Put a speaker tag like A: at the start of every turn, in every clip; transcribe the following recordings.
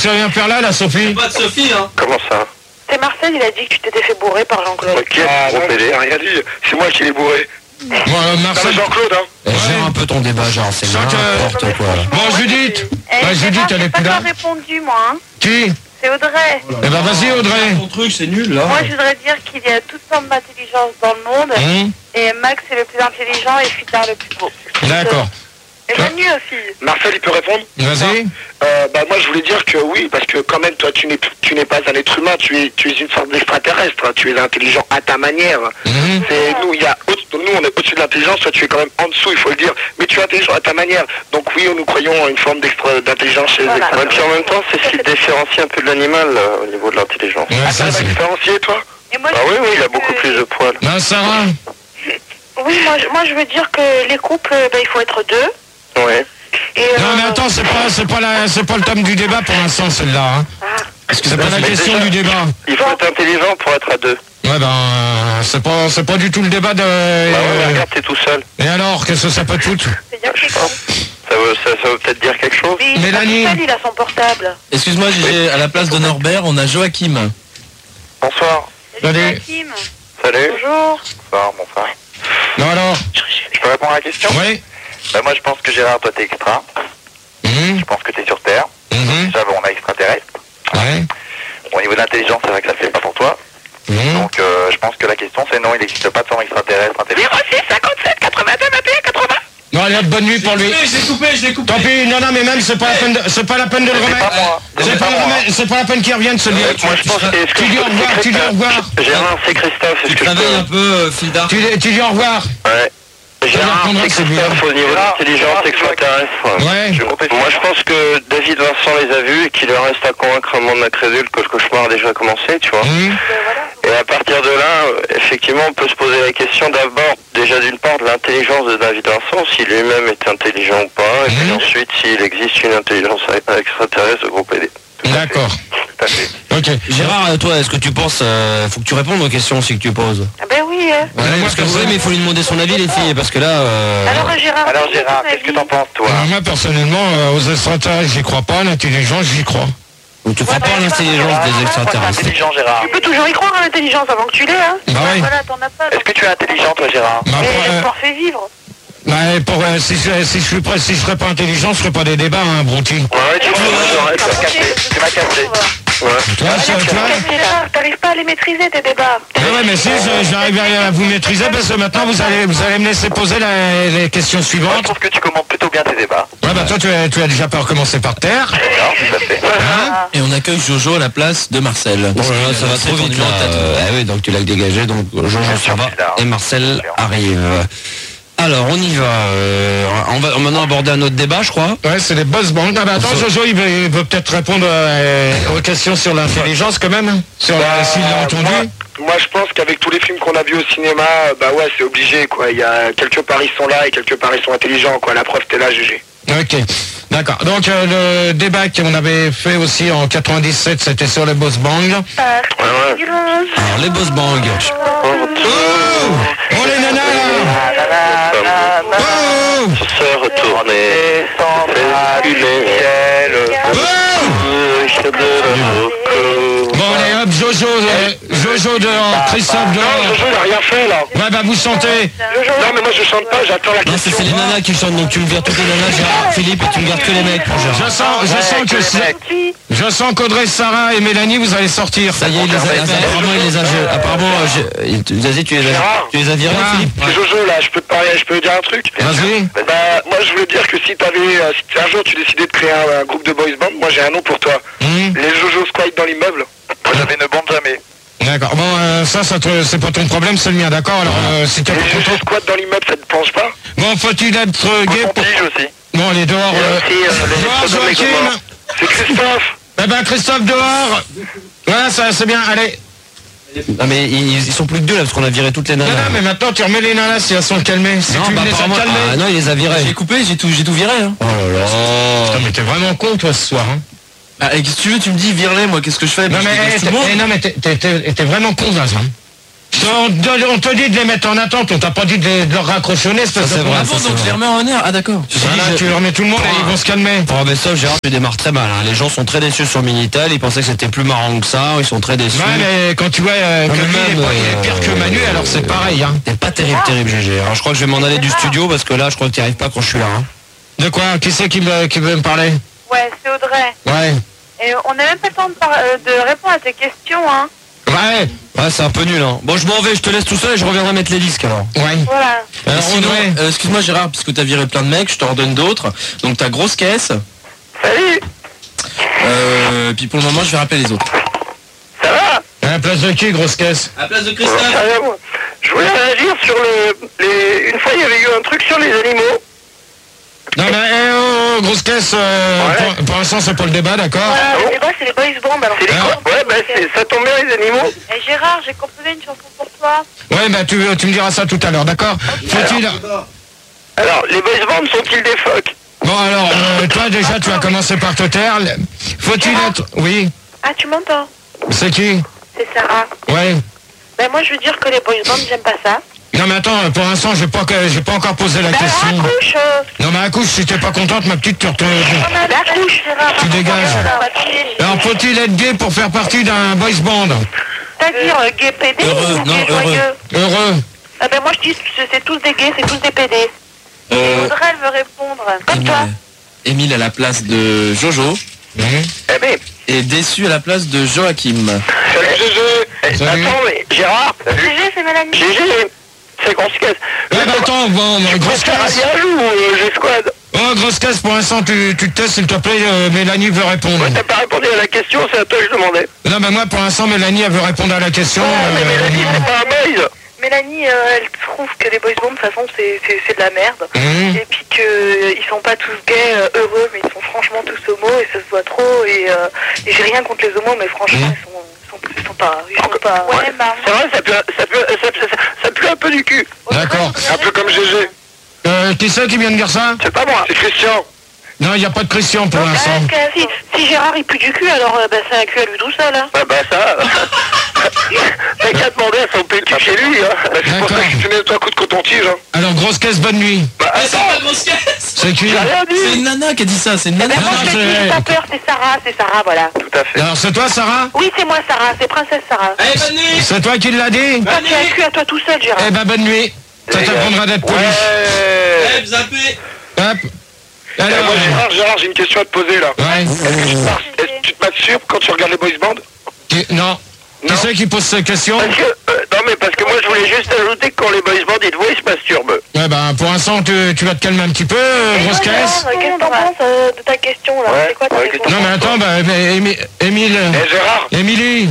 A: censée rien faire là, Sophie?
B: Pas de Sophie, hein.
C: Comment ça?
D: C'est Marcel, il a dit que tu t'étais fait bourrer par Jean-Claude.
C: Ok, gros PD. Rien dit, c'est moi qui l'ai bourré.
A: Bon, Marcel...
C: Jean-Claude, hein.
E: Gère un peu ton débat, genre, c'est n'importe quoi.
A: Bon, Judith. Judith, elle est plus là.
D: J'ai pas répondu, moi. Hein.
A: Qui?
D: C'est Audrey.
A: Eh ben, vas-y, Audrey.
B: Ton truc, c'est nul, là.
D: Moi, je voudrais dire qu'il y a toutes sortes d'intelligence dans le monde. Et Max est le plus intelligent et Fidar le plus beau.
A: D'accord.
D: Et Manu aussi.
C: Marcel, il peut répondre?
A: Vas-y.
C: Bah moi je voulais dire que oui, parce que quand même toi tu n'es pas un être humain, tu es une sorte d'extraterrestre, hein. Tu es intelligent à ta manière. C'est nous, nous on est au-dessus de l'intelligence, toi tu es quand même en dessous, il faut le dire, mais tu es intelligent à ta manière. Donc oui, nous croyons à une forme d'intelligence chez les extraterrestres. Et puis en même temps, c'est ce qui te différencie un peu de l'animal au niveau de l'intelligence.
A: Ouais, ça, c'est
C: différencié toi?
D: Et moi,
C: oui, il a beaucoup plus de poils.
A: Ben, Sarah.
D: Oui, moi je veux dire que les couples, il faut être deux.
C: Ouais.
D: Et,
A: Non mais attends, c'est pas le thème du débat pour l'instant celle-là. Hein. C'est pas la question du débat.
C: Il faut être intelligent pour être à deux.
A: Ouais ben c'est pas du tout le débat de.
C: Regarde, t'es tout seul.
A: Et alors, qu'est-ce que ça peut te foutre?
C: Ça veut peut-être dire quelque chose.
A: Mélanie.
D: Il a son portable.
B: Excuse-moi, Gégé, à la place de Norbert, on a Joachim.
C: Bonsoir.
A: Salut.
D: Joachim.
C: Salut.
D: Bonjour.
C: Bonsoir.
A: Non alors.
C: Je peux répondre à la question?
A: Oui.
C: Bah moi je pense que Gérard, toi t'es extra. Je pense que t'es sur Terre. Déjà bon, on a extraterrestre.
A: Ouais.
C: Bon, au niveau de l'intelligence, c'est vrai que ça le fait pas pour toi. Donc je pense que la question c'est non, il n'existe pas de forme extraterrestre intelligent. 06 57 82 21 80.
A: Non, allez, bonne nuit pour lui.
B: Je l'ai coupé.
A: Tant pis, non, mais même, c'est pas la peine de le remettre. C'est pas la peine qu'il revienne, celui-là. Tu dis au revoir.
C: Gérard, c'est Christophe.
B: Tu travailles un peu, Fildar.
A: Tu dis au revoir.
C: Ouais. Gérard, c'est Christophe au niveau de l'intelligence extraterrestre.
A: Ouais.
C: Moi je pense que David Vincent les a vus et qu'il leur reste à convaincre un monde incrédule que le cauchemar a déjà commencé, tu vois. Et à partir de là, effectivement, on peut se poser la question d'abord, déjà d'une part, de l'intelligence de David Vincent, si lui-même est intelligent ou pas, et puis ensuite, s'il existe une intelligence extraterrestre de groupe PD.
A: D'accord.
C: Tout à fait.
A: Ok.
E: Gérard, toi, est-ce que tu penses, faut que tu répondes aux questions aussi que tu poses?
D: Ah ben oui.
E: Ouais, parce que oui, mais il faut lui demander son avis, les filles, parce que là...
D: Alors Gérard,
C: qu'est-ce que t'en penses, toi?
A: Moi, personnellement, aux extraterrestres, j'y crois pas. À l'intelligence, j'y crois.
E: Donc tu crois pas à l'intelligence des extraterrestres?
C: Intelligent, Gérard.
D: tu peux toujours y croire à l'intelligence avant que tu l'aies, hein.
A: Bah oui.
D: Voilà, t'en as pas.
C: Est-ce que tu es intelligent, toi, Gérard?
A: Bah,
D: Mais le sport fait vivre.
A: si je serais pas intelligent, je ferais pas des débats, hein, Brouti.
C: Ouais, tu m'as cassé.
D: Gérard, t'arrives pas à les maîtriser, tes débats.
A: Ouais, mais si, j'arrive à vous maîtriser, parce que maintenant, vous allez me laisser poser les questions
C: Moi, je
A: suivantes.
C: trouve que tu commentes plutôt bien tes débats.
A: Ouais, bah toi, tu as déjà pas recommencé par terre.
C: D'accord, tout à fait.
B: Et on accueille Jojo à la place de Marcel.
E: Bon, là, ça va trop vite, là. Ah oui, donc tu l'as dégagé, donc Jojo s'en va, et Marcel arrive. Alors, on y va. On va maintenant aborder un autre débat, je crois.
A: Ouais, c'est les boss bands. Ah bah attends, Jojo, il veut peut-être répondre aux questions sur l'intelligence quand même, s'il l'a entendu.
C: Moi, je pense qu'avec tous les films qu'on a vus au cinéma, bah ouais, c'est obligé, quoi. Il y a quelque part ils sont là et quelque part ils sont intelligents, quoi. La preuve, t'es là, GG.
A: Ok, d'accord. Donc le débat qu'on avait fait aussi en 97, c'était sur les boss bands.
E: Alors, les boss bangs.
A: Oh les nanas là. Oh
C: Se retourner sans
A: Bon allez hop, Jojo dehors, Christophe dehors.
C: Jojo, il a rien fait, là.
A: Ouais bah vous chantez.
C: Non, mais moi, je chante pas, j'attends la
E: Non,
C: question.
E: c'est les nanas qui chantent, donc tu me vires toutes les nanas, Gérard, Philippe, et tu me gardes que les mecs.
A: Je sens qu'Audrey, Sarah et Mélanie, vous allez sortir.
E: Ça y est, apparemment, il les a... Zazie, tu les as virés, Philippe?
C: C'est Jojo, là, je peux te parler, je peux te dire un truc?
A: Vas-y.
C: Bah, moi, je voulais dire que si un jour tu décidais de créer un groupe de boys band, moi, j'ai un nom pour toi. Les Jojo Squad dans l'immeuble. Moi, j'avais ne bande jamais.
A: D'accord. Bon, c'est pas ton problème, c'est le mien, d'accord? Alors, si tu as
C: Les Jojo Squad dans l'immeuble, ça te pense pas?
A: Bon, faut-il être gay pour...
C: aussi.
A: Bon, allez, dehors. Dehors, Joachim.
C: C'est Christophe.
A: Eh ben, Christophe, dehors. Ouais, ça, c'est bien, allez.
E: Non, mais ils sont plus que deux, là, parce qu'on a viré toutes les nanas.
A: Non, mais maintenant, tu remets les nanas si elles sont calmées. Si
E: Non,
A: tu
E: bah,
A: les as
E: apparemment...
A: calmées.
E: Ah non, il les a virées.
B: J'ai coupé, j'ai tout viré. Hein.
E: Oh là là.
A: Putain, mais t'es vraiment con, toi, ce soir, hein.
B: Ah, et si tu veux, tu me dis vire-les, moi, qu'est-ce que je fais?
A: Non, mais t'es vraiment con, Zaz, hein. On te dit de les mettre en attente, on t'a pas dit de leur raccrochonner, c'est
B: vrai. Ah bon, donc je les remets en air. Ah d'accord.
A: Tu leur remets tout le monde et ils vont se calmer.
E: Pour ça, Gérard, tu démarres très mal. Les gens sont très déçus sur Minitel, ils pensaient que c'était plus marrant que ça, ils sont très déçus.
A: Ouais, mais quand tu vois que lui, il est pire que Manu, alors c'est pareil. Hein.
E: T'es pas terrible, GG. Alors je crois que je vais m'en aller du studio parce que là, je crois que tu n'y arrives pas quand je suis là. Hein.
A: De quoi? Qui c'est qui veut me parler?
D: Ouais, c'est Audrey.
A: Ouais.
D: Et on n'a même pas le temps de répondre à tes questions, hein.
A: Ouais,
E: c'est un peu nul, hein. Bon, je m'en vais, je te laisse tout seul et je reviendrai mettre les disques alors.
A: Ouais.
D: Voilà.
B: Sinon, excuse-moi Gérard, puisque t'as viré plein de mecs, je t'en redonne d'autres. Donc ta grosse caisse.
C: Salut.
B: Puis pour le moment, je vais rappeler les autres.
C: Ça va?
A: À la place de qui, grosse caisse?
B: À la place de Christophe.
C: Je voulais réagir sur une fois, il y avait eu un truc sur les animaux.
A: Non mais grosse caisse, pour l'instant c'est pas le débat, d'accord?
D: Voilà, le débat c'est les boys bands, alors
C: ça tombe bien les animaux.
D: Et Gérard, j'ai composé une chanson pour toi.
A: Ouais, bah tu me diras ça tout à l'heure, d'accord? Faut-il...
C: Alors, les boys bands sont-ils des phoques?
A: Bon alors, toi déjà tu vas commencer par te taire. Faut-il être... Oui?
D: Ah, tu m'entends?
A: C'est qui?
D: C'est Sarah.
A: Ouais.
D: Ben moi je veux dire que les boys bands, j'aime pas ça.
A: Non mais attends, pour l'instant j'ai pas encore posé la question.
D: Accouche.
A: Non mais accouche, si t'es pas contente, ma petite, tu retournes...
D: Accouche, Gérard.
A: Tu dégages. Alors faut-il être gay pour faire partie d'un boys band?
D: C'est-à-dire gay PD ou gay joyeux?
A: Heureux.
D: Ah ben moi je dis c'est tous des gays, c'est tous des PD. Et Audrey elle veut répondre. Comme toi.
B: Émile à la place de Jojo. Et Déçu à la place de Joachim.
C: Salut GG. Attends mais Gérard.
D: GG c'est Mélanie.
C: GG. C'est grosse caisse.
A: Ouais bah attends, bon, grosse caisse.
C: G-Squad.
A: Oh, grosse caisse, pour l'instant tu te testes, s'il te plaît, Mélanie veut répondre.
C: Ouais, t'as pas répondu à la question, c'est à toi que je demandais.
A: Non bah moi pour l'instant Mélanie elle veut répondre à la question.
C: Mais Mélanie c'est pas un boys.
D: Mélanie, elle trouve que les boys bands, de toute façon, c'est de la merde. Et puis qu'ils sont pas tous gays, heureux, mais ils sont franchement tous homos, et ça se voit trop. Et j'ai rien contre les homos, mais franchement, ils sont pas...
C: Ouais, c'est vrai, ça pue un peu du cul.
A: D'accord.
C: Un peu comme GG.
A: Qui c'est qui vient de dire ça?
C: C'est pas moi, c'est Christian.
A: Non, il n'y a pas de Christian pour l'instant.
D: Si Gérard il pue du cul, alors c'est un cul à lui tout seul. Hein.
C: Ah bah ça... T'as qu'à demander à son pétu chez lui, hein. C'est pour ça que tu mets 3 coups de coton-tige, hein.
A: Alors, grosse caisse, bonne nuit.
C: Bah
B: c'est pas grosse caisse.
A: C'est qui?
B: C'est une nana qui a dit ça, c'est une nana.
D: Moi je l'ai dit, pas peur, c'est Sarah, voilà.
C: Tout à fait.
A: Alors, c'est toi, Sarah?
D: Oui, c'est moi, Sarah, c'est Princesse Sarah.
B: Allez, bonne nuit.
A: C'est toi qui l'a dit?
D: Toi, tu as un cul à toi tout seul, Gérard.
A: Eh ben, bonne nuit. Ça t'apprendra d'être poli.
B: Allez, zappé.
A: Hop. Alors,
C: moi, Gérard, j'ai une question à te poser, là.
A: Ouais.
C: Est-ce que tu te masturbes quand tu regardes les boys bands?
A: Non. Qui c'est qui pose cette question?
C: Parce que moi je voulais juste ajouter que quand les boys bands ils te voient, ils se masturbent.
A: Ouais bah pour l'instant tu vas te calmer un petit peu, grosse caisse.
D: Qu'est-ce que t'en penses de ta question là? C'est quoi ta question?
A: Non mais attends, bah Émile.
C: Gérard.
A: Émilie.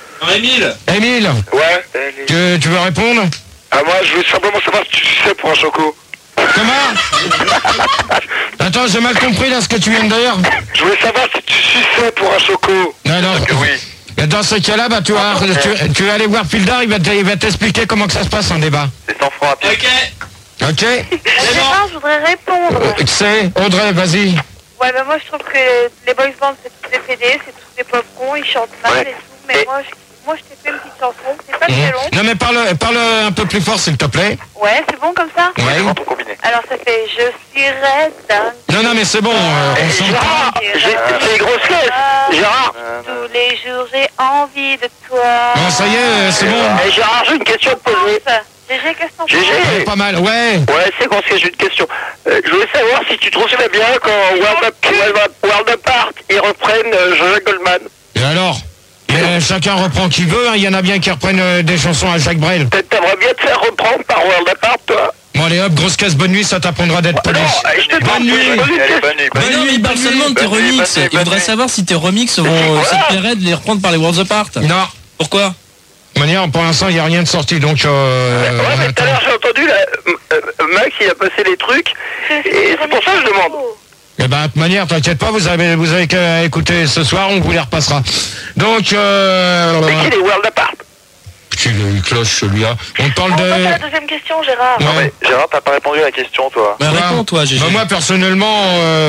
A: Émile.
C: Ouais.
A: Tu veux répondre?
C: Ah moi je veux simplement savoir si tu sais pour un choco.
A: Comment? Attends, j'ai mal compris là ce que tu viens de dire.
C: Je voulais savoir si tu suçais pour un choco.
A: Alors,
C: oui.
A: Dans ce cas-là, bah, tu vas aller voir Pildar, il va t'expliquer comment que ça se passe en débat.
C: C'est 100 francs à pied.
A: Ok.
D: Gérard, je voudrais répondre.
A: C'est Audrey, vas-y.
D: Ouais, bah moi je trouve que les boys bands c'est tous des PD, c'est tous des pauvres cons, ils chantent mal et tout, mais moi je t'ai fait une petite chanson, c'est pas très long.
A: Non mais parle un peu plus fort s'il te plaît.
D: Ouais, c'est bon comme ça?
A: Ouais.
D: Alors ça fait je suis dingue.
A: Non mais c'est bon, on s'en parle.
C: C'est une grosse caisse. Gérard.
D: Tous les jours j'ai envie de toi.
A: Bon ça y est, c'est bon.
C: Gérard, j'ai une question à te poser.
D: GG, qu'est-ce que t'en penses?
A: Pas mal, ouais.
C: Ouais, c'est grosse caisse, j'ai une question. Je voulais savoir si tu trouves ça bien quand World Apart ils reprennent Jean-Jacques Goldman.
A: Et alors? Chacun reprend qui veut, hein. Il y en a bien qui reprennent des chansons à Jacques Brel.
C: T'aimerais bien te faire reprendre par World Apart, toi?
A: Bon allez hop, grosse caisse, bonne nuit, ça t'apprendra d'être poli. Bonne nuit.
B: Mais non, mais il parle seulement de tes remixes. Il voudrait savoir si tes remixes ça te plairait de les reprendre par les Worlds Apart.
A: Non.
B: Pourquoi?
A: De manière, pour l'instant, il n'y a rien de sorti, donc...
C: ouais, mais tout à l'heure, j'ai entendu, Max, il a passé les trucs, et c'est pour ça que je demande.
A: Eh ben, de toute manière, t'inquiète pas, vous avez qu'à écouter ce soir, on vous les repassera. Donc,
C: Mais qui est les World Apart?
A: Il cloche celui-là. On parle de...
D: la deuxième question, Gérard.
A: Ouais.
C: Non, mais Gérard, t'as pas répondu à la question, toi.
B: Bah réponds-toi, GG.
A: Bah, moi, personnellement,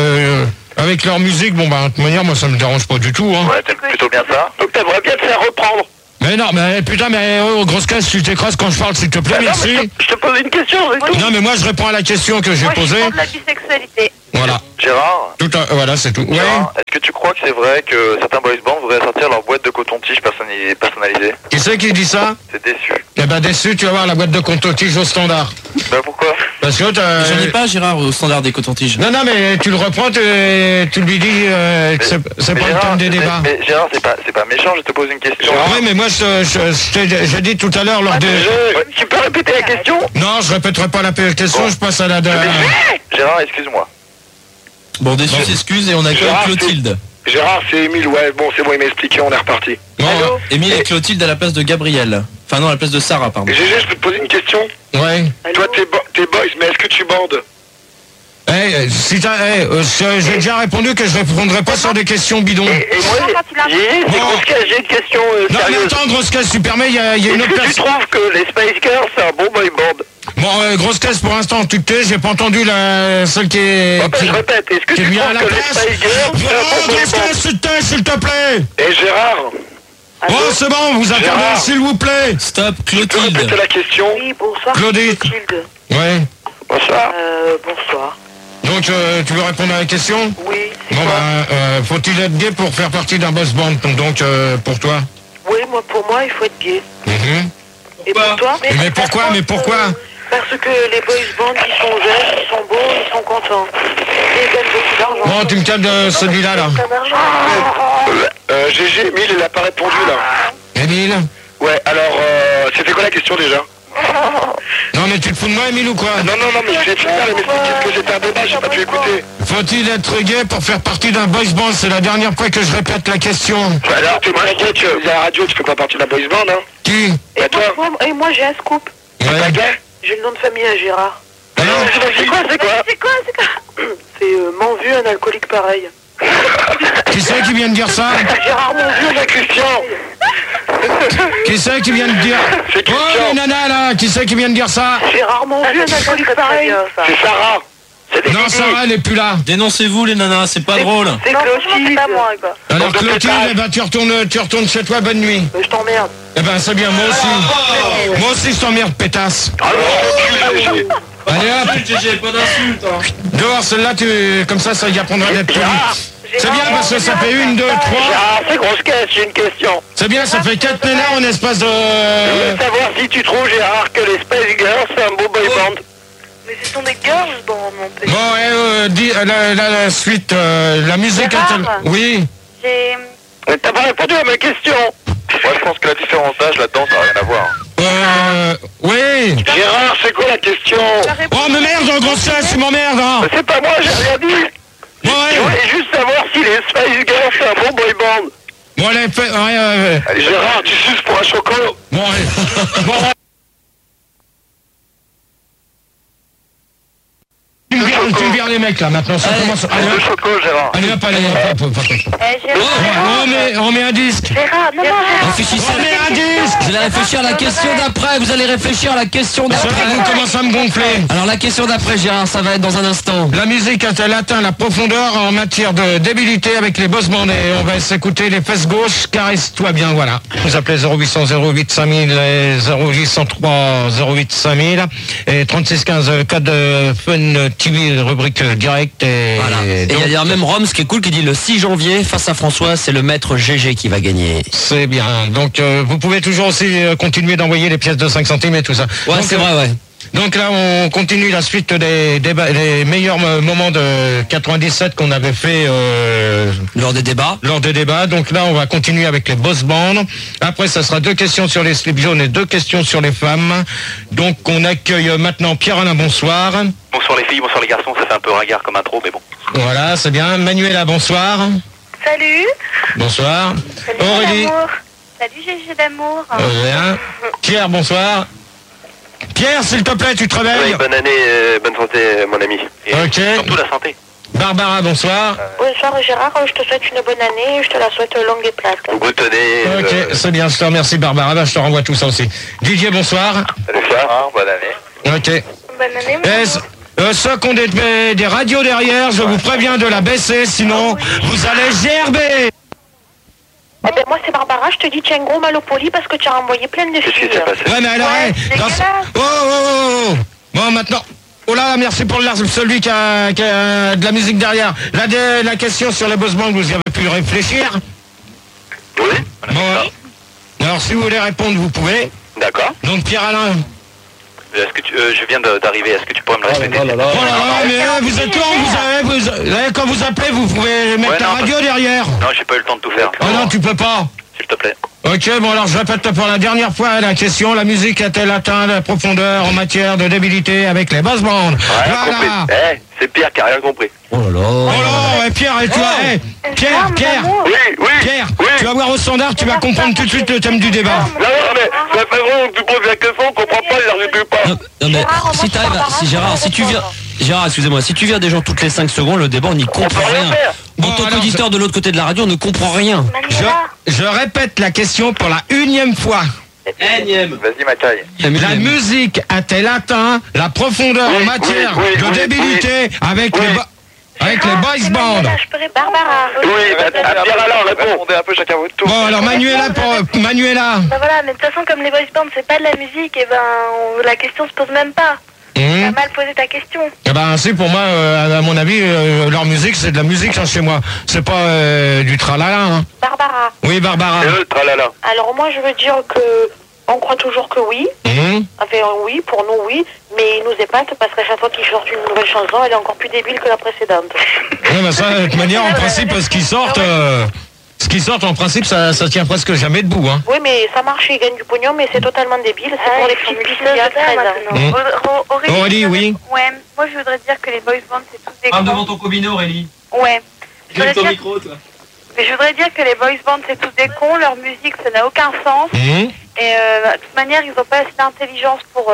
A: avec leur musique, bon, bah, de toute manière, moi, ça me dérange pas du tout, hein.
C: Ouais, t'aimes plutôt bien ça. Donc t'aimerais bien te faire reprendre.
A: Mais Mais non, mais putain, mais grosse caisse, tu t'écrases quand je parle, s'il te plaît, merci.
C: Je te pose une question, c'est tout.
A: Non, mais moi, je réponds à la question que j'ai posée.
D: Moi, je parle de la bisexualité.
A: Voilà.
C: Gérard,
A: Voilà, c'est tout.
C: Gérard, est-ce que tu crois que c'est vrai que certains boys bands voudraient sortir leur boîte de coton-tige personnalisée?
A: Qui c'est qui dit ça?
C: C'est déçu.
A: Eh ben, déçu, tu vas voir la boîte de coton-tige au standard.
C: Bah pourquoi?
A: Parce que
B: J'en ai pas, Gérard, au standard des cotons-tiges.
A: Non, mais tu le reprends, tu lui dis que c'est pas le thème des débats.
C: Mais Gérard, c'est pas méchant, je te pose une question.
A: Oui, mais moi, j'ai dit tout à l'heure lors de...
C: Tu peux répéter la question?
A: Non, je répéterai pas la question, je passe à la...
C: Gérard, excuse-moi.
B: Bon, déçu s'excuse et on accueille Clotilde.
C: Gérard, c'est Émile, ouais, bon, c'est bon, il m'a expliqué, on est reparti.
A: Bon,
B: Émile et Clotilde à la place de Gabriel. Enfin non, à la place de Sarah, pardon.
C: GG, je peux te poser une question?
A: ouais.
C: Toi, t'es boys, mais est-ce que tu bandes?
A: Si j'ai déjà répondu que je répondrai pas sur des questions bidons.
C: Et moi, j'ai une question
A: Non, mais
C: sérieuse.
A: attends, grosse caisse, tu permets, il y a une autre
C: Est-ce que tu
A: personne.
C: trouves que les Spice Girls, c'est un bon boy band?
A: Bon, grosse caisse, pour l'instant, tu te tais, j'ai pas entendu celle qui est...
C: Je répète, est-ce que
A: qui
C: tu
A: vient à
C: trouves
A: la
C: que les
A: place.
C: Spice Girls, c'est un bon boy
A: Grosse
C: band?
A: caisse, tu te tais, s'il te plaît.
C: Et Gérard,
A: Oh, c'est bon, vous attendez,
C: Gérard.
A: s'il vous plaît.
B: Stop,
C: tu peux répéter
B: Clotilde.
C: la question?
D: Oui, bonsoir.
A: Claudie.
D: Clotilde.
A: Ouais.
C: Bonsoir.
D: Bonsoir.
A: Donc, tu veux répondre à la question?
D: Oui, c'est
A: Bon,
D: quoi?
A: faut-il être gay pour faire partie d'un boss band? Donc, pour toi?
D: Oui, pour moi, il faut être gay.
A: Mhm.
D: Et pour toi?
A: Mais pourquoi? Mais pourquoi?
D: Parce que les boys bands, ils sont jeunes, ils sont beaux, ils sont contents. Ils gagnent beaucoup d'argent.
A: Bon, tu me calmes de celui-là, là.
C: GG, Émile, il a pas répondu, là.
A: Émile?
C: Ouais, alors, c'était quoi la question, déjà?
A: Non, mais tu te fous de moi, Émile, ou quoi?
C: Non, mais je vais te faire, mais qu'est-ce que c'était un débat, j'ai pas pu écouter.
A: Faut-il être gay pour faire partie d'un boys band? C'est la dernière fois que je répète la question.
C: Bah alors, t'es m'inquiète que via la radio, tu fais pas partie de la boys band, hein?
A: Qui?
C: Bah toi?
D: Et moi, j'ai un scoop.
C: T'es pas gay?
D: J'ai le nom de famille à Gérard.
C: Alors, c'est quoi?
D: C'est Manvu, un alcoolique pareil.
A: Qui c'est qui vient de dire ça?
D: Gérard Manvu,
C: C'est Christian.
A: Qui c'est qui vient de dire?
C: C'est
A: Oh,
C: Christian.
A: les nanas, là! Qui c'est qui vient de dire ça?
D: Gérard Manvu, un alcoolique pareil.
C: C'est Sarah. C'est des
A: Non,
C: Didi.
A: Sarah, elle est plus là.
B: Dénoncez-vous les nanas, c'est pas drôle.
D: C'est Clotilde. C'est pas moi, quoi.
A: Alors,
C: Donc,
A: Clotilde, eh ben, tu retournes chez toi, bonne nuit.
D: Je t'emmerde.
A: Eh ben, c'est bien, moi aussi. Moi aussi, je t'emmerde, pétasse.
C: Alors, enculé, GG.
A: Allez, hop,
B: GG, pas d'insulte.
A: dehors, celle-là, comme ça y apprendra d'être poli. C'est bien, parce que ça fait 1, 2, 3.
C: Ah, c'est grosse caisse, j'ai une question.
A: C'est bien, ça fait 4 nanas en espace de...
C: Je veux savoir si tu trouves, Gérard, que les Spice Girls, c'est un beau boy band.
D: Mais ce sont des girls dans mon pays.
A: Bon, dis, la suite, la musique...
D: Gérard.
A: Oui.
D: J'ai...
C: Mais t'as pas répondu à ma question. Moi, je pense que la différence d'âge, là-dedans, ça n'a rien à voir.
A: Oui.
C: Gérard, c'est quoi la question?
A: Oh, mais merde, grosse caisse, tu m'emmerdes, hein.
C: C'est pas moi, j'ai rien dit.
A: Bon,
C: Je
A: ouais.
C: voulais juste savoir si les Spice Girls, c'est un bon boy band.
A: Bon, allez, fais...
C: Allez, Gérard, tu suces pour un chocolat.
A: Bon, allez. Bon, tu me vires les mecs, là, maintenant, ça commence... Allez,
C: Le
A: hop.
C: chocolat, Gérard.
A: Allez, hop, allez, on met un disque.
D: Gérard, non,
B: Réfléchissez.
A: On met un disque.
B: Vous allez réfléchir à la question d'après, vous allez réfléchir à la question
A: Ça
B: d'après.
A: va, vous commencez à me gonfler.
B: Alors la question d'après, Gérard, ça va être dans un instant.
A: La musique a-t-elle atteint la profondeur en matière de débilité avec les boss bands? Et on va s'écouter les fesses gauches, caresse-toi bien, voilà. Vous appelez 0800 08 5000 et 0803 08 5000 et 3615 code Fun TV rubrique direct. Et
E: Voilà. Et il y a d'ailleurs même Roms qui est cool qui dit le 6 janvier face à François, c'est le maître GG qui va gagner.
A: c'est bien. Donc vous pouvez toujours aussi continuer d'envoyer les pièces de 5 centimes et tout ça.
E: Ouais,
A: Donc,
E: c'est vrai, ouais.
A: Donc là, on continue la suite des meilleurs moments de 97 qu'on avait fait
E: Lors des débats.
A: lors des débats. Donc là, on va continuer avec les boss bands. Après, ça sera 2 questions sur les slips jaunes et 2 questions sur les femmes. Donc, on accueille maintenant Pierre-Alain, bonsoir.
C: Bonsoir les filles, bonsoir les garçons, ça fait un peu ringard comme intro, mais bon.
A: Voilà, c'est bien. Manuela, bonsoir.
D: Salut.
A: Bonsoir. Aurélie.
D: Salut GG d'amour.
A: Bien. Pierre, bonsoir. Pierre, s'il te plaît, tu te réveilles.
C: Bonne année, bonne santé mon ami. Et
A: Ok.
C: surtout la santé.
A: Barbara, bonsoir.
D: Bonsoir Gérard, je te souhaite une bonne année, je te la souhaite longue et plate.
C: Goûtonnez.
A: Ok, c'est bien, je te remercie Barbara. Bah, je te renvoie tout ça aussi. Didier, bonsoir.
C: Salut Gérard, bonne année.
A: Ok.
D: Bonne année
A: Ceux qui ont des radios derrière, je vous préviens de la baisser, sinon vous allez gerber.
D: Eh ben moi c'est Barbara, je te dis, tu as un gros mal au poli parce que tu as envoyé plein de filles.
A: Ouais, mais alors, Bon, maintenant... Oh là, merci pour celui qui a de la musique derrière. La question sur les boss bands, vous y avez pu réfléchir?
C: Oui.
A: Bon, alors si vous voulez répondre, vous pouvez.
C: D'accord.
A: Donc Pierre-Alain.
C: Est-ce que je viens d'arriver, est-ce que tu pourrais me répéter?
A: Mais vous êtes là, quand vous appelez, vous pouvez mettre la radio derrière.
C: Non, j'ai pas eu le temps de tout faire.
A: Oh non, tu peux pas.
C: S'il te plaît.
A: Ok, bon alors je répète pour la dernière fois la question. La musique a-t-elle atteint la profondeur en matière de débilité avec les boss bands?
C: Rien compris. C'est Pierre qui a rien compris.
E: Oh là là.
A: Oh là, Pierre, et toi, Pierre,
C: Oui.
A: Pierre, tu vas voir au standard, tu vas comprendre tout de suite le thème du débat.
C: Non, mais ça fait vraiment que tu poses la question, on comprend pas, il n'arrive pas.
E: Non mais si t'arrives, Gérard, si tu viens... Gérard, excusez-moi, si tu viens des gens toutes les 5 secondes, le débat, on n'y comprend rien. En tant qu'auditeur de l'autre côté de la radio, on ne comprend rien.
A: Je répète la question pour la 1e fois.
C: Énième. Vas-y, Macaille.
A: La musique a-t-elle atteint la profondeur en matière de débilité avec les boys bands?
D: Barbara.
C: Oui, Pierre-Alain, répondez un peu chacun votre tour.
A: Bon, alors Manuela.
D: Ben voilà, mais de toute façon, comme les boys bands, c'est pas de la musique, et la question se pose même pas. T'as mal posé ta question.
A: Eh ben, si, pour moi, à mon avis, leur musique, c'est de la musique chez moi. C'est pas du tralala. Hein.
D: Barbara.
A: Oui, Barbara.
C: C'est le tralala.
D: Alors moi, je veux dire que on croit toujours que oui. Enfin, oui, pour nous, oui. Mais ils nous épatent parce qu'à chaque fois qu'ils sortent une nouvelle chanson, elle est encore plus débile que la précédente.
A: Oui, mais ça, de toute manière, en principe, ce qui sortent, en principe, ça tient presque jamais debout. Hein.
D: Oui, mais ça marche, ils gagnent du pognon, mais c'est totalement débile. C'est pour les petites filles il y a 13 ans.
A: Aurélie, oui.
F: Ouais, moi je voudrais dire que les boys bands c'est tous des cons.
B: devant ton combiné, Aurélie.
F: Ouais.
B: J'ai ton micro, toi.
F: Mais je voudrais dire que les boys bands c'est tous des cons, leur musique ça n'a aucun sens. Et de toute manière ils n'ont pas assez d'intelligence pour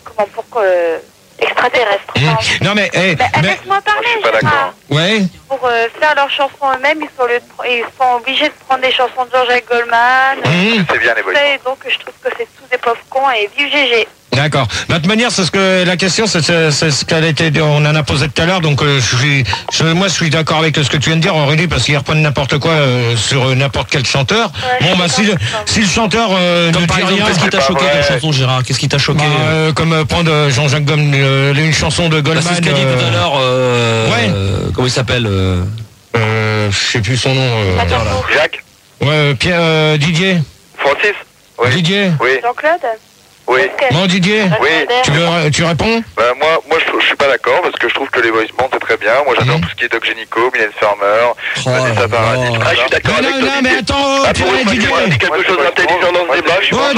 F: extraterrestre.
A: Non mais,
F: laisse-moi parler.
C: Je suis pas d'accord.
A: Ouais.
F: Pour faire leurs chansons eux-mêmes, ils sont obligés de prendre des chansons de Jean-Jacques Goldman.
C: C'est bien les boys.
F: Et donc je trouve que c'est tous des pauvres cons et vive GG.
A: D'accord. De toute manière, c'est ce que la question, c'est ce qu'elle était. On en a posé tout à l'heure, donc moi, je suis d'accord avec ce que tu viens de dire, Aurélie, parce qu'ils reprennent n'importe quoi sur n'importe quel chanteur.
D: Ouais,
A: bon, bah si le chanteur ne
E: Comme par
A: dit
E: exemple,
A: rien,
E: qu'est-ce qui t'a choqué comme chanson, Gérard? Qu'est-ce qui t'a choqué?
A: comme prendre Jean-Jacques Goldman, une chanson de Goldman.
E: C'est ce qu'a dit tout à l'heure. Comment il s'appelle?
A: Je sais plus son nom.
C: Jacques.
A: Ouais, Pierre, Didier.
C: Francis. Oui.
A: Didier.
C: Oui.
F: Jean-Claude.
C: Oui.
A: Bon, Didier.
C: Oui.
A: Tu réponds?
C: Moi je suis pas d'accord parce que je trouve que les boys bands c'est très bien. Moi j'adore tout ce qui est Doc Gynéco, Mylène Farmer, Vanessa Paradis. Je suis d'accord avec toi.
A: Non, mais attends, Didier.
C: Dis quelque chose d'intelligent dans ce débat.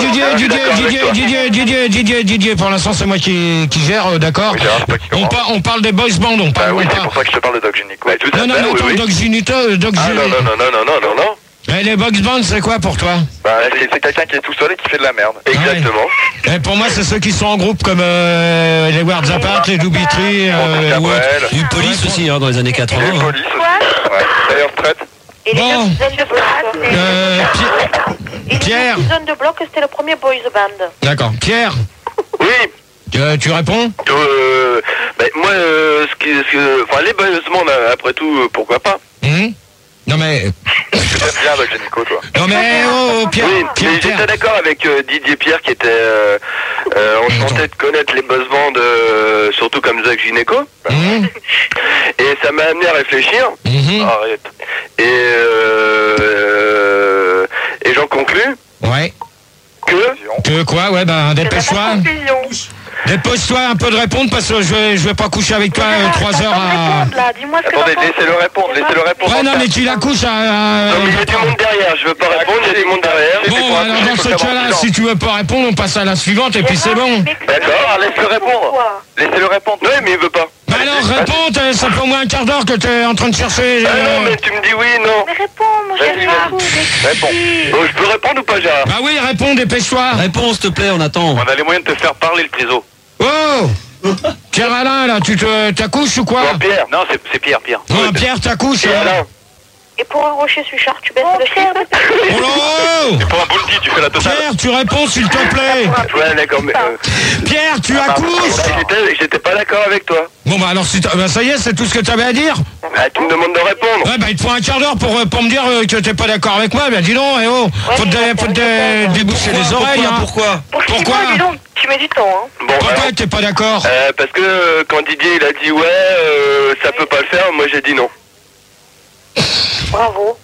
A: Oh, Didier, pour l'instant c'est moi qui gère, d'accord. On parle des boys bands, on parle.
C: Oui, c'est pour ça que je te parle de Doc Gynéco.
A: Non, attends, Doc Gynéco.
C: Non.
A: Et les box bands, c'est quoi pour toi?
C: C'est quelqu'un qui est tout seul et qui fait de la merde. Exactement.
A: Et pour moi, c'est ceux qui sont en groupe comme les Words Apart, les Doobie-Tree,
E: du Police aussi, dans les années 80.
C: Les Police aussi. Ouais. D'ailleurs, retraite.
D: Et les
A: Bon.
D: zones de bloc.
A: Pierre.
D: Les zones de bloc, c'était le premier boys band.
A: D'accord. Pierre,
C: Oui.
A: tu réponds?
C: Moi, les boys bands, après tout, pourquoi pas?
A: Non mais...
C: J'aime bien Doc Gynéco, toi.
A: Non mais Pierre,
C: Oui,
A: Pierre.
C: j'étais d'accord avec Didier Pierre qui était enchanté de connaître les boss bands, surtout comme Doc Gynéco. Et ça m'a amené à réfléchir. Arrête. Et j'en conclus.
A: Ouais. Que quoi? Ouais, dépêche-toi. Dépose-toi un peu de répondre parce que je vais pas coucher avec toi 3 heures à...
D: Dis-moi ce que
C: Attendez, laissez-le répondre.
A: Ouais, non, mais tu la couches à...
C: Non, mais il y a du monde derrière, je veux pas répondre, il y a du monde derrière.
A: Bon, alors dans ce cas-là, si tu veux pas répondre, on passe à la suivante et puis c'est bon.
C: D'accord, laisse-le répondre. Laissez-le répondre. Non, mais il veut pas.
A: Bah alors, réponds, ça fait au moins un quart d'heure que t'es en train de chercher...
C: non, mais tu me dis oui, non.
D: Mais réponds, mon Gérard.
C: Réponds. Bon, je peux répondre ou pas, Gérard?
A: Bah oui, réponds, dépêche-toi.
E: Réponds, s'il te plaît, on attend.
C: On a les moyens de te faire parler, le triso.
A: Oh Pierre-Alain, là, tu t'accouches ou quoi?
C: Non, Pierre. Non, c'est Pierre.
A: Non, Pierre, t'accouches.
C: Pierre.
D: Et pour un rocher Suchard, tu baisses le Pierre.
A: Oh là!
C: Et pour un bounty, tu fais la totale.
A: Pierre, tu réponds, s'il te plaît.
C: Ouais, d'accord, mais...
A: Pierre, tu accouches.
C: J'étais pas d'accord avec toi.
A: Oh Bon, bah alors, ça y est, c'est tout ce que tu avais à dire.
C: Bah, tu me demandes de répondre.
A: Ouais, bah il te faut un quart d'heure pour me dire que t'es pas d'accord avec moi. Bah dis donc, faut te déboucher les oreilles.
E: Pourquoi
A: Pourquoi
D: dis donc, tu mets du temps, hein.
C: Bon,
A: Pourquoi t'es pas d'accord?
C: parce que quand Didier il a dit ça peut pas le faire, moi j'ai dit non.
D: Bravo.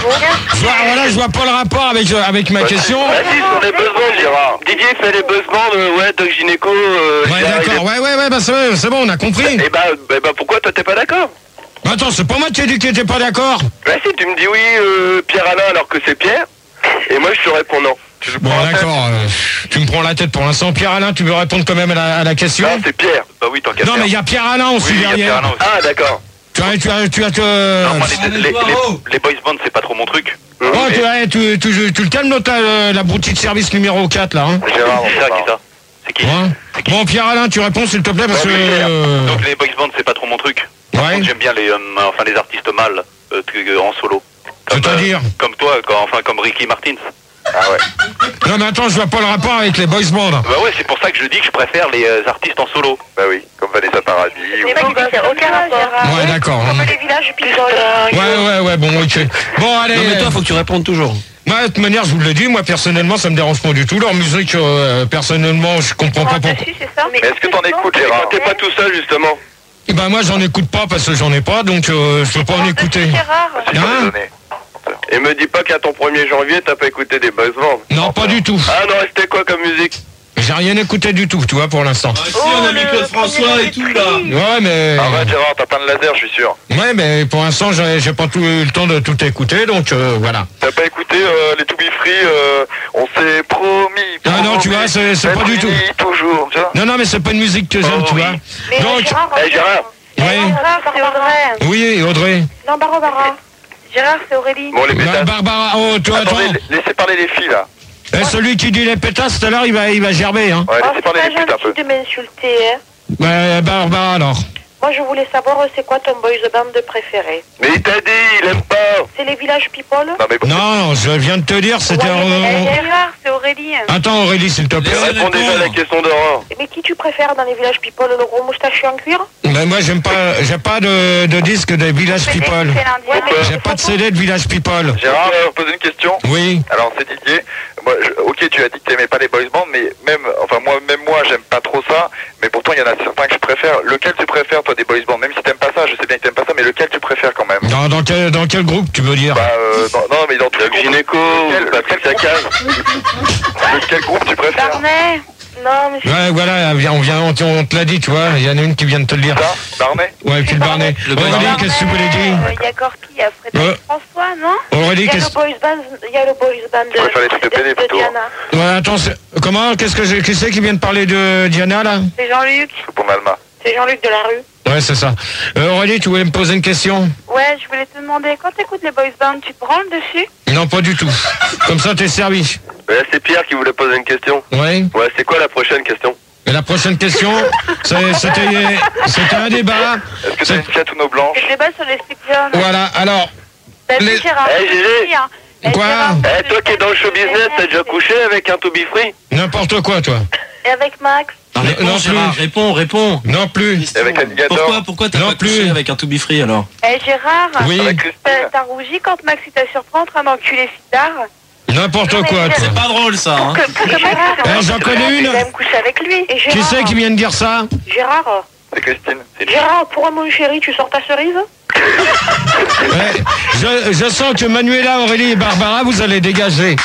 A: Je vois pas le rapport avec ma question.
C: Vas-y, sur les besoins, Gérard. Didier fait les besoins Doc Gynéco.
A: Ouais, d'accord, ouais, bah c'est bon, on a compris.
C: Et bah pourquoi toi t'es pas d'accord?
A: Attends, c'est pas moi qui ai dit que t'étais pas d'accord.
C: Bah si, tu me dis oui, Pierre Alain alors que c'est Pierre. Et moi je te réponds non.
A: Bon, d'accord, tu me prends la tête pour l'instant. Pierre Alain, tu veux répondre quand même à la question?
C: Non, c'est Pierre. Bah oui, tant qu'à
A: Non, mais il y a Pierre Alain aussi derrière.
C: Ah, d'accord.
A: Tu as
C: Non, moi, les boys bands, c'est pas trop mon truc.
A: Oh, tu le calmes, l'abruti de service numéro 4, là, hein.
C: Gérard, c'est ça. C'est qui?
A: Bon, Pierre Alain, tu réponds, s'il te plaît, parce que...
C: Donc, les boys bands, c'est pas trop mon truc.
A: Ouais.
C: J'aime bien les artistes mâles en solo.
A: C'est-à-dire
C: comme toi, comme Ricky Martin. Ah ouais.
A: Non mais attends, je vois pas le rapport avec les boys bands.
C: Bah ouais, c'est pour ça que je dis que je préfère les artistes en solo. Bah oui, comme Vanessa Paradis.
D: Mais pas qu'il y a aucun rapport.
A: Ouais, d'accord.
D: Comme les villages pigeons.
A: Ouais, bon, ok. Bon, allez.
E: Non mais toi, faut que tu répondes toujours.
A: Moi, de toute manière, je vous le dis, moi personnellement, ça me dérange pas du tout. Leur musique, personnellement, je comprends pas pourquoi.
D: Mais
C: est-ce que t'en écoutes, Gérard? T'es pas tout seul, justement.
A: Bah moi, j'en écoute pas parce que j'en ai pas, donc je peux pas en écouter. Hein?
C: Et me dis pas qu'à ton 1er janvier, t'as pas écouté des boys bands.
A: Non, pas du tout.
C: Ah non, c'était quoi comme musique?
A: J'ai rien écouté du tout, tu vois, pour l'instant.
B: Si, on a mis Claude François et tout, là.
A: Ouais, mais...
C: Ah ouais, Gérard, t'as plein de laser, je suis sûr.
A: Ouais, mais pour l'instant, j'ai pas eu le temps de tout écouter, donc voilà.
C: T'as pas écouté les To Be Free, on s'est promis.
A: Ah non, tu vois, c'est pas du tout.
C: Toujours, tu vois.
A: Non, mais c'est pas une musique que j'aime, tu vois. Donc...
C: Gérard.
A: Ouais.
D: Gérard, c'est Audrey.
A: Oui, Audrey.
D: Non, Barbara. Gérard, c'est Aurélie.
C: Bon, les pétasses.
A: Barbara, toi,
C: attendez, laissez parler les filles, là.
A: Celui qui dit les pétasses, tout à l'heure, il va gerber, hein.
C: Ouais, laissez parler les putes un peu.
D: de m'insulter,
A: Ouais, Barbara, alors.
D: Moi, je voulais savoir, c'est quoi ton boys band préféré?
C: Mais il t'a dit, il aime pas.
D: C'est les Village People?
A: Non, je viens de te dire, c'était...
D: Gérard, c'est Aurélie.
A: Attends, Aurélie, s'il te plaît.
C: Réponds déjà à la question d'Aurore.
D: Mais qui tu préfères dans les Village People? Le gros moustachu en cuir?
A: Ben moi, j'ai pas de disque de Village People. J'ai pas de CD de Village People.
C: Gérard, je vais poser une question.
A: Oui.
C: Alors, c'est Didier. Moi, ok, tu as dit que t'aimais pas les boys bands, mais moi, j'aime pas trop ça. Mais pourtant, il y en a certains que je préfère. Lequel tu préfères, toi, des boys bands? Même si t'aimes pas ça, je sais bien que t'aimes pas ça, mais lequel tu préfères quand même?
A: Dans quel groupe, tu veux dire?
C: Non, mais dans Doc Gynéco, Patrick Sacaz. Quel groupe tu préfères?
D: Barnet. Non, mais
A: ouais, voilà, on te l'a dit, tu vois, il y en a une qui vient de te le dire.
C: Ça, Barnet?
A: Ouais, Phil Barnet. Aurélie, qu'est-ce que tu voulais dire?
D: Il y a Gorky, il y a Frédéric François, non?
A: Aurélie, qu'est-ce que...
D: Il y a le boys band de Diana.
A: Ouais, attends, comment? Qui c'est qui vient de parler de Diana, là?
D: C'est Jean-Luc.
C: Pour Malma.
D: C'est Jean-Luc de la rue.
A: Ouais, c'est ça. Aurélie, tu voulais me poser une question?
F: Ouais, je voulais te demander, quand t'écoutes les boys bands, tu te branles dessus?
A: Non, pas du tout. Comme ça, t'es servi.
C: Ouais, c'est Pierre qui voulait poser une question.
A: Ouais.
C: Ouais, c'est quoi la prochaine question?
A: Et la prochaine question, c'était un débat.
C: Est-ce que t'as une chatte ou nos blanches?
F: Le débat sur les slip jaunes.
A: Voilà, alors...
F: T'as vu, Gérard?
C: Gégé.
A: Quoi?
C: Toi qui es dans le show business, t'as déjà couché avec un To Be Free?
A: N'importe quoi, toi.
F: Et avec Max?
B: Réponds, Gérard, réponds.
A: Non plus.
C: Avec Alligator?
B: Pourquoi t'as
A: Non
B: pas couché
A: plus.
B: avec un To Be Free, alors?
F: Gérard?
A: Oui.
F: T'as rougi quand Max t'a surpris en train d'enculer Sidar?
A: N'importe quoi, toi.
B: C'est pas drôle, ça, hein.
A: J'en connais une.
F: Je vais me coucher avec lui. Et
A: Qui
F: Gérard,
A: c'est qui vient de dire ça?
D: Gérard.
C: C'est Christine.
D: Gérard, pour mon chéri, tu sors ta cerise?
A: Ouais, je sens que Manuela, Aurélie et Barbara, vous allez dégager.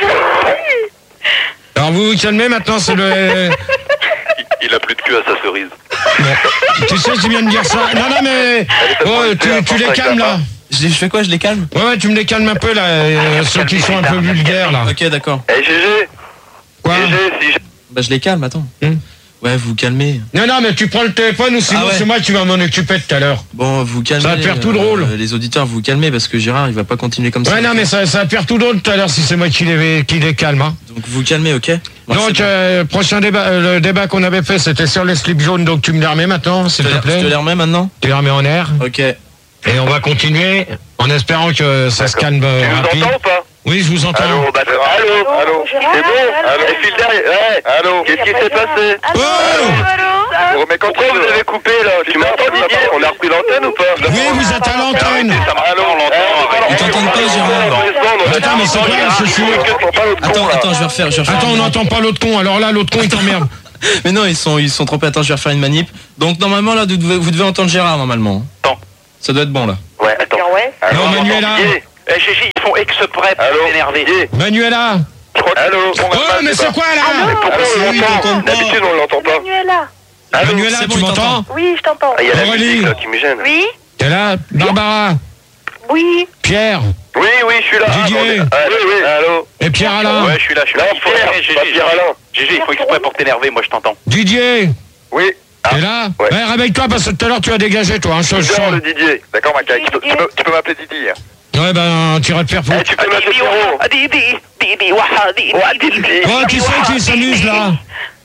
A: Alors vous vous calmez maintenant, c'est le...
C: Il a plus de queue à sa cerise.
A: Bon. Tu sais qui vient de dire ça? Non, mais... Oh, tu les calmes, là.
B: Je fais quoi, je les calme?
A: Ouais, tu me les calmes un peu, là, ceux qui sont un peu vulgaires, là.
B: Ok, d'accord.
C: Gégé.
A: Quoi?
B: Bah, je les calme, attends. Ouais, vous calmez.
A: Non, mais tu prends le téléphone ou sinon c'est moi qui va m'en occuper tout à l'heure.
B: Bon, vous calmez.
A: Ça va te faire tout drôle.
B: Les auditeurs, vous calmez parce que Gérard, il va pas continuer comme ça.
A: Ouais, non, mais ça va te faire tout drôle tout à l'heure si c'est moi qui les calme. Hein.
B: Donc vous calmez, ok?
A: Donc, prochain débat, le débat qu'on avait fait, c'était sur les slips jaunes, donc tu me les remets maintenant, s'il te plaît.
B: Je te les remets maintenant?
A: Tu les remets en air.
B: Ok.
A: Et on va continuer en espérant que ça se calme rapide.
C: Tu nous entends ou pas?
A: Oui, je vous entends.
C: Allô? C'est bon? Allô? Et file derrière. Ouais. Allô? Qu'est-ce qui s'est passé?
A: Oh!
C: Mais quand vous avez coupé là, tu m'entends Didier? On a repris l'antenne ou pas?
A: Oui, vous êtes à l'antenne.
B: Ils t'entendent pas, Gérard.
A: Attends, mais c'est quoi ce chou?
B: Attends, je vais refaire.
A: Attends, on n'entend pas l'autre con. Alors là, l'autre con, il t'emmerde.
B: Mais non, ils sont trompés. Attends, je vais refaire une manip. Donc normalement là, vous devez entendre Gérard normalement.
C: Attends.
B: Ça doit être bon là.
C: Ouais, attends.
A: Non, Manuela.
C: Gégé, ils font exprès pour t'énerver.
A: Manuela.
C: Allô.
A: Oh, mais c'est quoi là?
C: Pourquoi on l'entend? D'habitude, on l'entend pas.
F: Manuela.
A: Manuela,
B: c'est bon,
A: tu
B: il
A: m'entends?
F: Oui, je t'entends.
C: Il y a la
A: Aurélie.
C: musique là qui me gêne.
F: Oui.
A: T'es là? Barbara.
F: Oui.
A: Pierre.
C: Oui, je suis là.
A: Didier.
C: Oui. Allô.
A: Et Pierre Alain.
C: Ouais, je suis là. Non, Pierre Alain. Gégé, il faut exprès pour t'énerver, moi je t'entends.
A: Didier.
C: Oui.
A: T'es là?
C: Ouais.
A: Réveille-toi parce que tout à l'heure tu as dégagé toi. Hein,
C: Bonjour le Didier. D'accord, ma caille. Tu peux m'appeler Didier.
A: Ouais, ben, tu iras te faire foutre.
C: Tu peux m'appeler Didi.
A: Oh, qui c'est qui s'amuse là?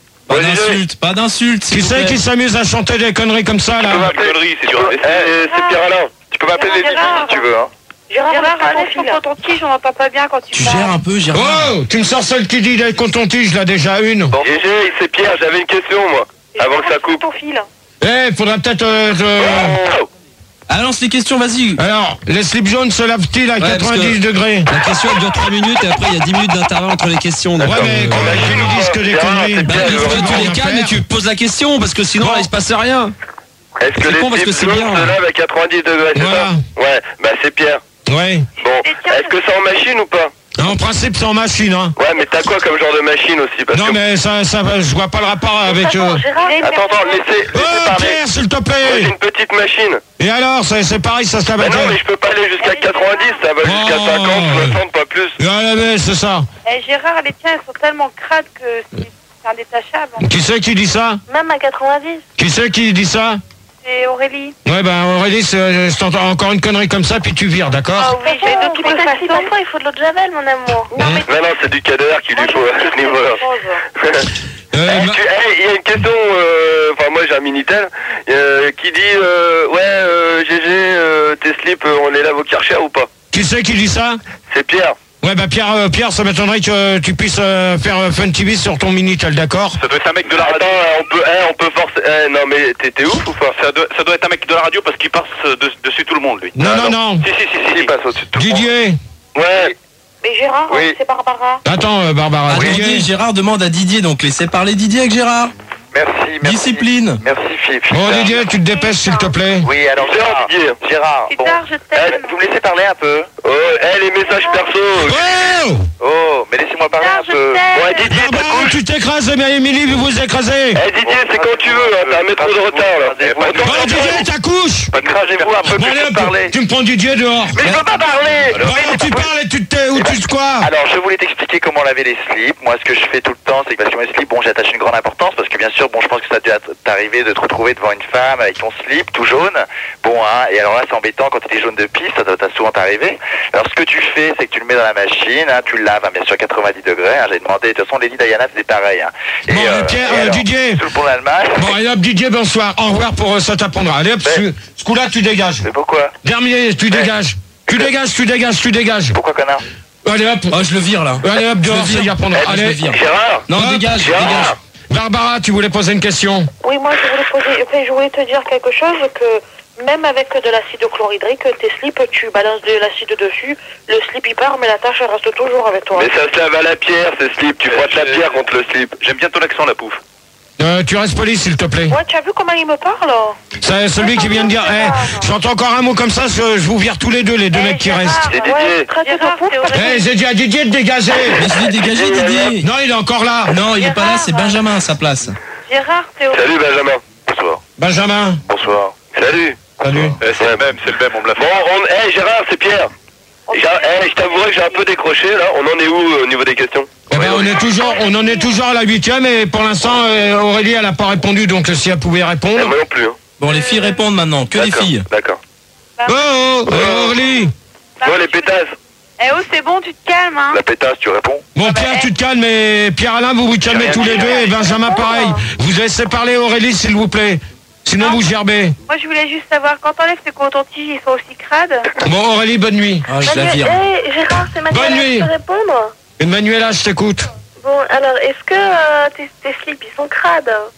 B: Pas d'insulte.
A: Qui c'est qui s'amuse à chanter des conneries comme ça là?
C: C'est Pierre Alain. Tu peux m'appeler Didi si tu veux.
F: Gérard, arrête ton coton-tige, on n'entend pas bien quand tu parles.
B: Tu gères un peu, Gérard.
A: Oh, tu me sors celle qui dit des coton-tiges là déjà une.
C: Bon, Gégé, c'est Pierre, j'avais une question moi. Avant que ça coupe.
F: Ton fil.
A: Eh, faudrait peut-être...
B: Ah, lance les questions, vas-y.
A: Alors, les slips jaunes se lavent-ils à 90 degrés?
E: La question elle dure 3 minutes et après il y a 10 minutes d'intervalle entre les questions.
A: Ouais, mais quand ils nous disent que des conneries...
E: Bah, il faut que tu les calmes et tu poses la question parce que sinon là, il se passe rien.
C: Est-ce que
E: C'est con parce que
C: les
E: c'est
C: slips
E: bien.
C: jaunes se lavent à 90 degrés, c'est
A: Voilà.
C: ça? Ouais, bah c'est Pierre.
A: Ouais.
C: Bon, est-ce que c'est en machine ou pas?
A: En principe, c'est en machine, hein.
C: Ouais, mais t'as quoi comme genre de machine aussi? Parce
A: Non,
C: que...
A: mais ça, je vois pas le rapport avec...
C: Attends, laissez
A: Oh,
C: parler.
A: Pierre, s'il te
C: Ouais,
A: plaît.
C: c'est une petite machine.
A: Et alors, c'est pareil, ça se lave
C: Bah
A: à
C: non, mais je peux pas aller jusqu'à 90, ça va jusqu'à 50, 60, pas plus.
A: Ouais, mais c'est ça.
F: Eh, Gérard, les tiens, elles sont tellement crades que c'est indétachable.
A: Qui c'est qui dit ça?
F: Même à 90,
A: Qui c'est qui dit ça?
F: c'est Aurélie.
A: Ouais, ben Aurélie, je t'entends encore une connerie comme ça, puis tu vires, d'accord?
F: Oui, j'ai de toutes les façons. Il faut de l'eau de Javel, mon amour.
C: Non, c'est du KDR qu'il lui faut à ce niveau-là. Il y a une question, enfin moi j'ai un Minitel, qui dit, GG, tes slips, on les lave au Karcher ou pas?
A: Qui c'est qui dit ça?
C: C'est Pierre.
A: Ouais, bah Pierre, ça m'étonnerait que tu puisses faire Fun TV sur ton Minitel, d'accord?
C: Ça doit être un mec de la radio. On peut forcer... non mais t'es ouf ou pas? Ça doit être un mec de la radio parce qu'il passe dessus tout le monde, lui.
A: Non.
C: Si, il passe au-dessus de tout le monde.
A: Didier.
C: Ouais.
F: Mais Gérard,
C: Oui.
F: c'est Barbara.
A: Attends, Barbara.
B: Attendez, Gérard demande à Didier, donc laissez parler Didier avec Gérard.
C: Merci.
B: Discipline.
C: Merci, Fifi.
A: Bon, Didier, tu te dépêches, s'il te plaît.
C: Oui, alors Gérard.
F: Plus tard, je t'aime.
C: Vous me laissez parler un peu? Oh, les messages perso. Oh, mais laissez-moi parler un peu. Ouais, Didier,
A: Barbara, tu t'écrases, mais Émilie, vous vous écrasez.
C: Didier, c'est quand tu veux, hein, t'as un métro de retard, là.
A: Bon, Didier, ta couche.
C: Écrasez-vous un peu
A: Bon,
C: plus
A: allez,
C: pour parler.
A: tu me prends Didier dehors.
C: Mais je peux pas parler.
A: Bon, alors tu parles et tu te tais, ou tu te quoi?
G: Alors, je voulais t'expliquer comment laver les slips. Moi, ce que je fais tout le temps, c'est que sur mes slips, bon, j'attache une grande importance parce que bien sûr, bon, je pense que ça a dû t'arriver de te retrouver devant une femme avec ton slip tout jaune. Bon, hein, et alors là, c'est embêtant quand il est jaune de pisse, ça doit souvent t'arriver. Alors, ce que tu fais, c'est que tu le mets dans la machine, hein, tu le laves, hein, bien sûr, 90 degrés. Hein, j'ai demandé, de toute façon, Lady Diana, c'est pareil. Hein.
A: Bon, Pierre,
G: alors,
A: Didier.
G: sous le pont d'Allemagne.
A: Bon, allez hop, Didier, bonsoir. Au revoir pour ça t'apprendra. Allez hop, ce coup-là, tu dégages.
G: Mais pourquoi?
A: Dernier, tu dégages. Tu dégages.
G: Pourquoi, connard?
A: Allez hop.
B: Oh, je le vire là.
A: Allez hop, dehors, ça y apprendra.
B: Je le
A: Allez.
B: vire.
C: Gérard.
B: Non,
A: Hop,
B: dégage.
A: Barbara, tu voulais poser une question?
F: Oui, moi, je voulais te dire quelque chose, que même avec de l'acide chlorhydrique, tes slips, tu balances de l'acide dessus, le slip il part, mais la tache elle reste toujours avec toi.
C: Mais ça se lave à la pierre, ces slips. Tu frottes la pierre contre le slip. J'aime bien ton accent, la pouffe.
A: Tu restes poli, s'il te plaît.
F: Ouais, tu as vu comment il me parle?
A: C'est celui qui vient de dire, j'entends encore un mot comme ça, je vous vire tous les deux mecs qui restent.
C: C'est Didier.
A: J'ai dit à Didier de dégager.
B: Mais je l'ai dégagé, Didier.
A: Non, il est encore là.
B: Non, il est pas là, c'est Benjamin à sa place.
F: Gérard, c'est
C: Salut, Benjamin. Bonsoir.
A: Benjamin.
C: Bonsoir. Salut.
A: Salut.
C: C'est le même, on me l'a fait. Bon, Gérard, c'est Pierre. Je t'avouerai que j'ai un peu décroché, là. On en est où au niveau des questions?
A: Eh ben, on en est toujours à la 8e et pour l'instant, Aurélie, elle n'a pas répondu, donc si elle pouvait répondre.
C: Moi non plus. Hein.
B: Bon, les filles répondent maintenant, que des filles.
C: D'accord.
A: Aurélie.
C: Toi, les pétasses.
F: Eh oh, c'est bon, tu te calmes, hein.
G: La pétasse, tu réponds?
A: Bon, Pierre, tu te calmes, et Pierre-Alain, vous vous calmez tous les deux, et Benjamin, pareil. Vous laissez parler Aurélie, s'il vous plaît. Sinon, vous gerbez.
F: Moi, je voulais juste savoir, quand t'enlèves tes cotons-tiges, ils sont aussi crades?
A: Bon, Aurélie, bonne nuit.
B: Ah, je la vire.
F: Eh, Gérard, c'est Manuela,
A: Bonne nuit.
F: je peux répondre?
A: Manuela, je t'écoute.
F: Bon, alors, est-ce que tes slips, ils sont crades?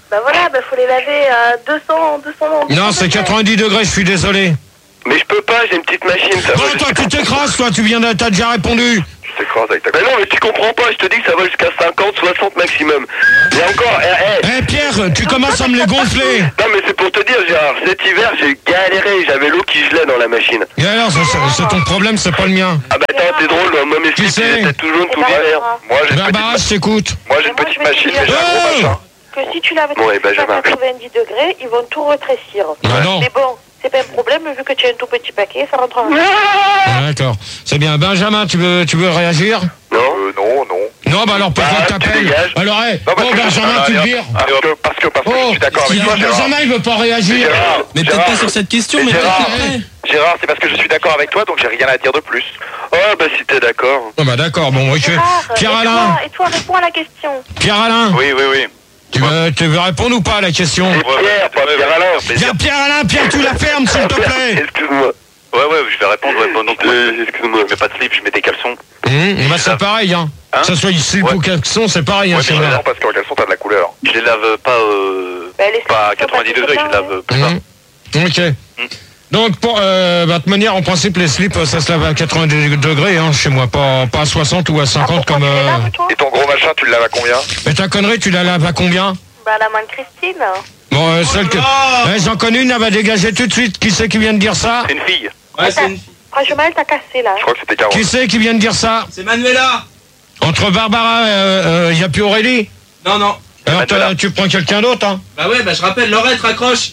D: Bah voilà, faut les laver à 200.
A: Non, c'est 90 degrés, je suis désolé.
C: Mais je peux pas, j'ai une petite machine, ça
A: va. Bon, toi, tu t'écrases, toi, t'as déjà répondu.
C: Je t'écrase avec ta... Mais non, mais tu comprends pas, je te dis que ça va jusqu'à 50, 60 maximum. Et encore,
A: Pierre, tu commences à me les gonfler.
C: Non, mais c'est pour te dire, Gérard, cet hiver, j'ai galéré, j'avais l'eau qui gelait dans la machine.
A: Et alors, c'est ton problème, c'est pas le mien.
C: Ah bah attends, t'es drôle, moi mes slips, c'était tout jaune, tout l'hiver. Moi, j'ai
A: je t'écoute.
C: Moi, j'ai une petite machine, mais j'ai un gros machin.
F: Que si tu laves à 90 degrés, ils vont tout rétrécir.
A: Non.
F: Mais bon, c'est pas un problème, vu que tu as un tout petit paquet, ça rentre en...
A: D'accord. C'est bien. Benjamin, tu veux réagir?
C: Non.
A: Non, bah alors pourquoi t'appelles? Alors, Benjamin, tu le vires.
C: Parce que je suis d'accord avec toi, Gérard.
A: Benjamin, il veut pas réagir.
B: Mais peut-être pas sur cette question, mais peut-être après.
G: Gérard, c'est parce que je suis d'accord avec toi, donc j'ai rien à dire de plus.
C: Oh, bah si t'es d'accord.
A: Oh, bah d'accord, bon, ok. Pierre-Alain.
F: Et toi, réponds à la question.
A: Pierre-Alain.
G: Oui.
A: Tu veux répondre ou pas à la question?
C: Pierre, pas Pierre-Alain.
A: Pierre, tu la fermes, s'il te plaît.
C: Excuse-moi.
G: Ouais, je vais répondre. Donc, excuse-moi, je mets pas de slip, je mets des caleçons.
A: Bah c'est pareil, hein. Que ce soit slip ou caleçon, c'est pareil, hein.
G: Ouais, non, parce qu'en caleçon, t'as de la couleur. Je les lave pas à 90 degrés, je les lave plus bas.
A: Ok. Donc, de toute manière, en principe, les slips, ça se lave à 90 degrés, hein, chez moi, pas à 60 ou à 50 comme...
G: Et ton gros machin, tu le laves à combien?
A: Mais ta connerie, tu la laves à combien?
F: Bah, la main de Christine.
A: Bon, celle que... j'en connais une, elle va dégager tout de suite. Qui c'est qui vient de dire ça?
G: C'est une fille.
B: Ouais, c'est une fille.
F: Franchement, elle t'a cassé, là.
G: Je crois que c'était 40.
A: Qui c'est qui vient de dire ça?
B: C'est Manuela.
A: Entre Barbara, il n'y a plus Aurélie?
B: Non.
A: Alors, tu prends quelqu'un d'autre, hein?
B: Bah ouais, je rappelle, Laurette, raccroche.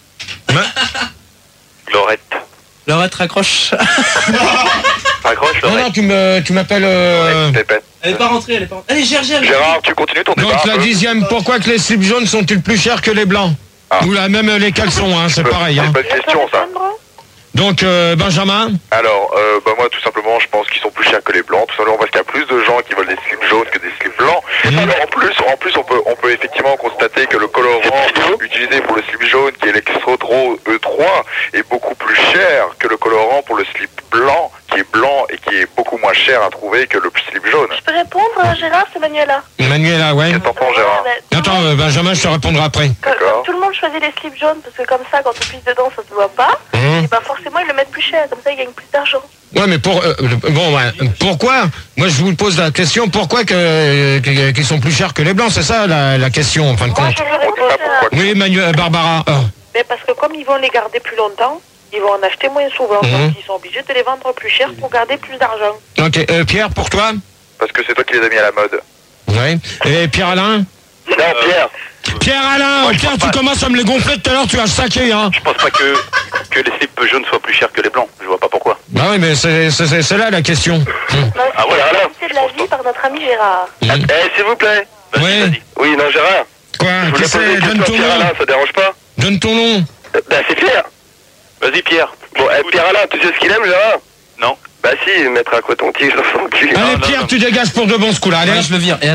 B: Laurette, raccroche.
G: Raccroche, Laurette.
A: Non, tu m'appelles...
B: Elle est pas rentrée, Allez, Gérard.
G: Gérard, tu continues ton débat.
A: Donc, la 10e, pourquoi que les slips jaunes sont-ils plus chers que les blancs? Ou là, même les caleçons, hein, c'est pareil.
G: C'est pas une question, ça.
A: Donc, Benjamin?
G: Alors, moi, tout simplement, je pense qu'ils sont plus chers que les blancs, tout simplement parce qu'il y a plus de gens qui veulent des slips jaunes que des slips blancs. Alors, en plus, on peut effectivement constater que le colorant utilisé pour le slip jaune, qui est l'Extro E3, est beaucoup plus cher que le colorant pour le slip blanc, qui est blanc et qui est beaucoup moins cher à trouver que le slip jaune.
F: Je peux répondre, Gérard, c'est Manuela.
A: Manuela, ouais.
G: Qu'est-ce que t'en penses, Gérard?
A: Attends, Benjamin, je te répondrai après.
F: Comme tout le monde choisit les slips jaunes, parce que comme ça, quand on pisse dedans, ça se voit pas. Et bah forcément, ils le mettent plus cher, comme ça, ils gagnent plus d'argent.
A: Ouais, mais pourquoi? Moi, je vous pose la question, pourquoi qu'ils sont plus chers que les blancs? C'est ça la question, en fin de compte. Oui, Barbara.
F: Mais parce que comme ils vont les garder plus longtemps, ils vont en acheter moins souvent. Donc ils sont obligés de les vendre plus cher pour garder plus d'argent.
A: Ok, Pierre, pour toi?
G: Parce que c'est toi qui les as mis à la mode.
A: Ouais. Et Pierre-Alain?
C: Non, Pierre.
A: Pierre-Alain, Pierre, tu commences à me les gonfler tout à l'heure, tu vas saquer, hein.
G: Je pense pas que les slips jaunes soient plus chers que les blancs. Je vois pas pourquoi.
A: Bah oui, mais c'est là la question.
G: Ah voilà,
F: c'est de la vie par notre ami Gérard.
C: S'il vous plaît.
A: Oui.
C: Oui, non, Gérard.
A: Quoi? Qui c'est? Donne ton nom.
C: Ça dérange pas?
A: Donne ton nom.
C: Bah, c'est Pierre.
G: Vas-y, Pierre.
C: Bon, Pierre-Alain, tu sais ce qu'il aime, Gérard?
G: Non.
C: Bah si, mettre un coton-tige dans son cul.
A: Allez, Pierre, tu dégages pour de bon ce coup-là.
B: Allez, je le vire. Et à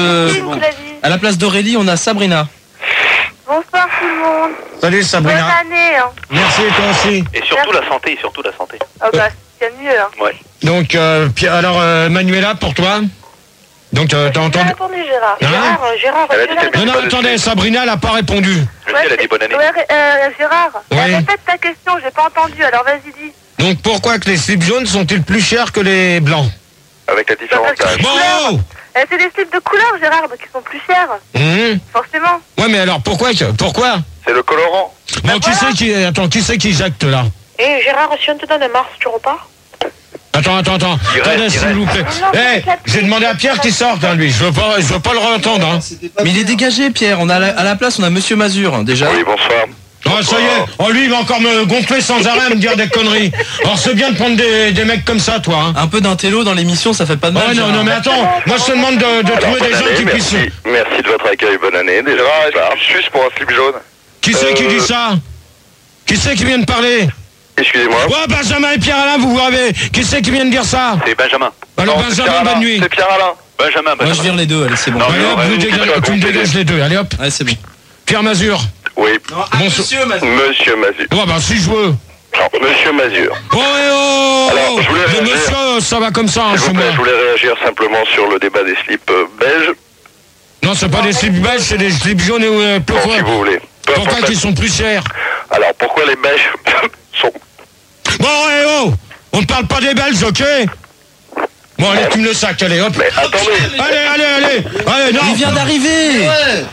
B: la place d'Aurélie, on a Sabrina.
F: Bonsoir tout le monde.
A: Salut Sabrina.
F: Bonne année. Hein.
A: Merci, toi aussi.
G: Et surtout la santé,
F: Ah bah, c'est mieux. Hein.
G: Ouais.
A: Donc, alors, Manuela, pour toi? Donc, t'as entendu?
F: J'ai répondu Gérard. Gérard,
A: Non, attendez, Sabrina, elle n'a pas répondu.
G: Elle a dit bonne année.
F: Gérard,
A: ouais.
F: répète ta question, j'ai pas entendu, alors vas-y, dis.
A: Donc, pourquoi que les slips jaunes sont-ils plus chers que les blancs?
G: Avec la différence d'âge.
A: Bon!
F: C'est des slips de couleur, Gérard, donc ils sont plus chers. Forcément.
A: Ouais, mais alors, pourquoi?
G: C'est le colorant.
A: Bon, qui c'est qui jacte, là?
F: Et Gérard, si on te donne un Mars, tu repars?
A: Attends. Attendez, s'il vous plaît. J'ai demandé à Pierre qu'il sorte, hein, lui. Je veux pas le re-entendre, hein.
B: Mais il est dégagé, Pierre. À la place, on a Monsieur Mazur, hein, déjà.
C: Oui, bonsoir.
A: Oh, ça y est. Oh, lui, il va encore me gonfler sans arrêt, me dire des conneries. Alors, c'est bien de prendre des mecs comme ça, toi, hein.
B: Un peu d'intello dans l'émission, ça fait pas de mal.
A: Oh, non, mais attends. Moi, je te demande de trouver des gens qui puissent...
C: Merci de votre accueil, bonne année. Déjà,
G: Juste pour un slip jaune.
A: Qui c'est qui dit ça? Qui c'est qui vient de parler?
C: excusez-moi.
A: Ouais, Benjamin et Pierre-Alain, vous avez... Qui c'est qui vient de dire ça?
G: C'est Benjamin.
A: Alors,
C: Non,
A: Benjamin, bonne nuit.
C: C'est Pierre-Alain.
G: Benjamin.
B: Moi, je vire les deux, allez, c'est bon.
G: Non,
A: Allez, hop, tu me dégages les deux, allez, hop.
B: Ouais, c'est bon.
A: Pierre Mazur.
C: Oui.
B: Non, Monsieur Mazur.
C: Monsieur Mazur.
A: Oh, bah, si je veux.
C: Non, Monsieur Mazur.
A: Oh,
C: Alors, je voulais
A: le
C: réagir.
A: monsieur, ça va comme ça, hein,
C: S'il vous
A: chez moi.
C: plaît, je voulais réagir simplement sur le débat des slips beiges.
A: Non, c'est pas des slips belges, c'est des slips jaunes et pourquoi?
H: Si vous voulez.
A: Pourquoi ils sont plus chers?
H: Alors, pourquoi les belges sont...
A: Bon, on ne parle pas des Belges, ok? Bon, allez, tu me le sac, allez, hop.
H: Mais attendez.
A: Allez, non.
B: Il vient d'arriver.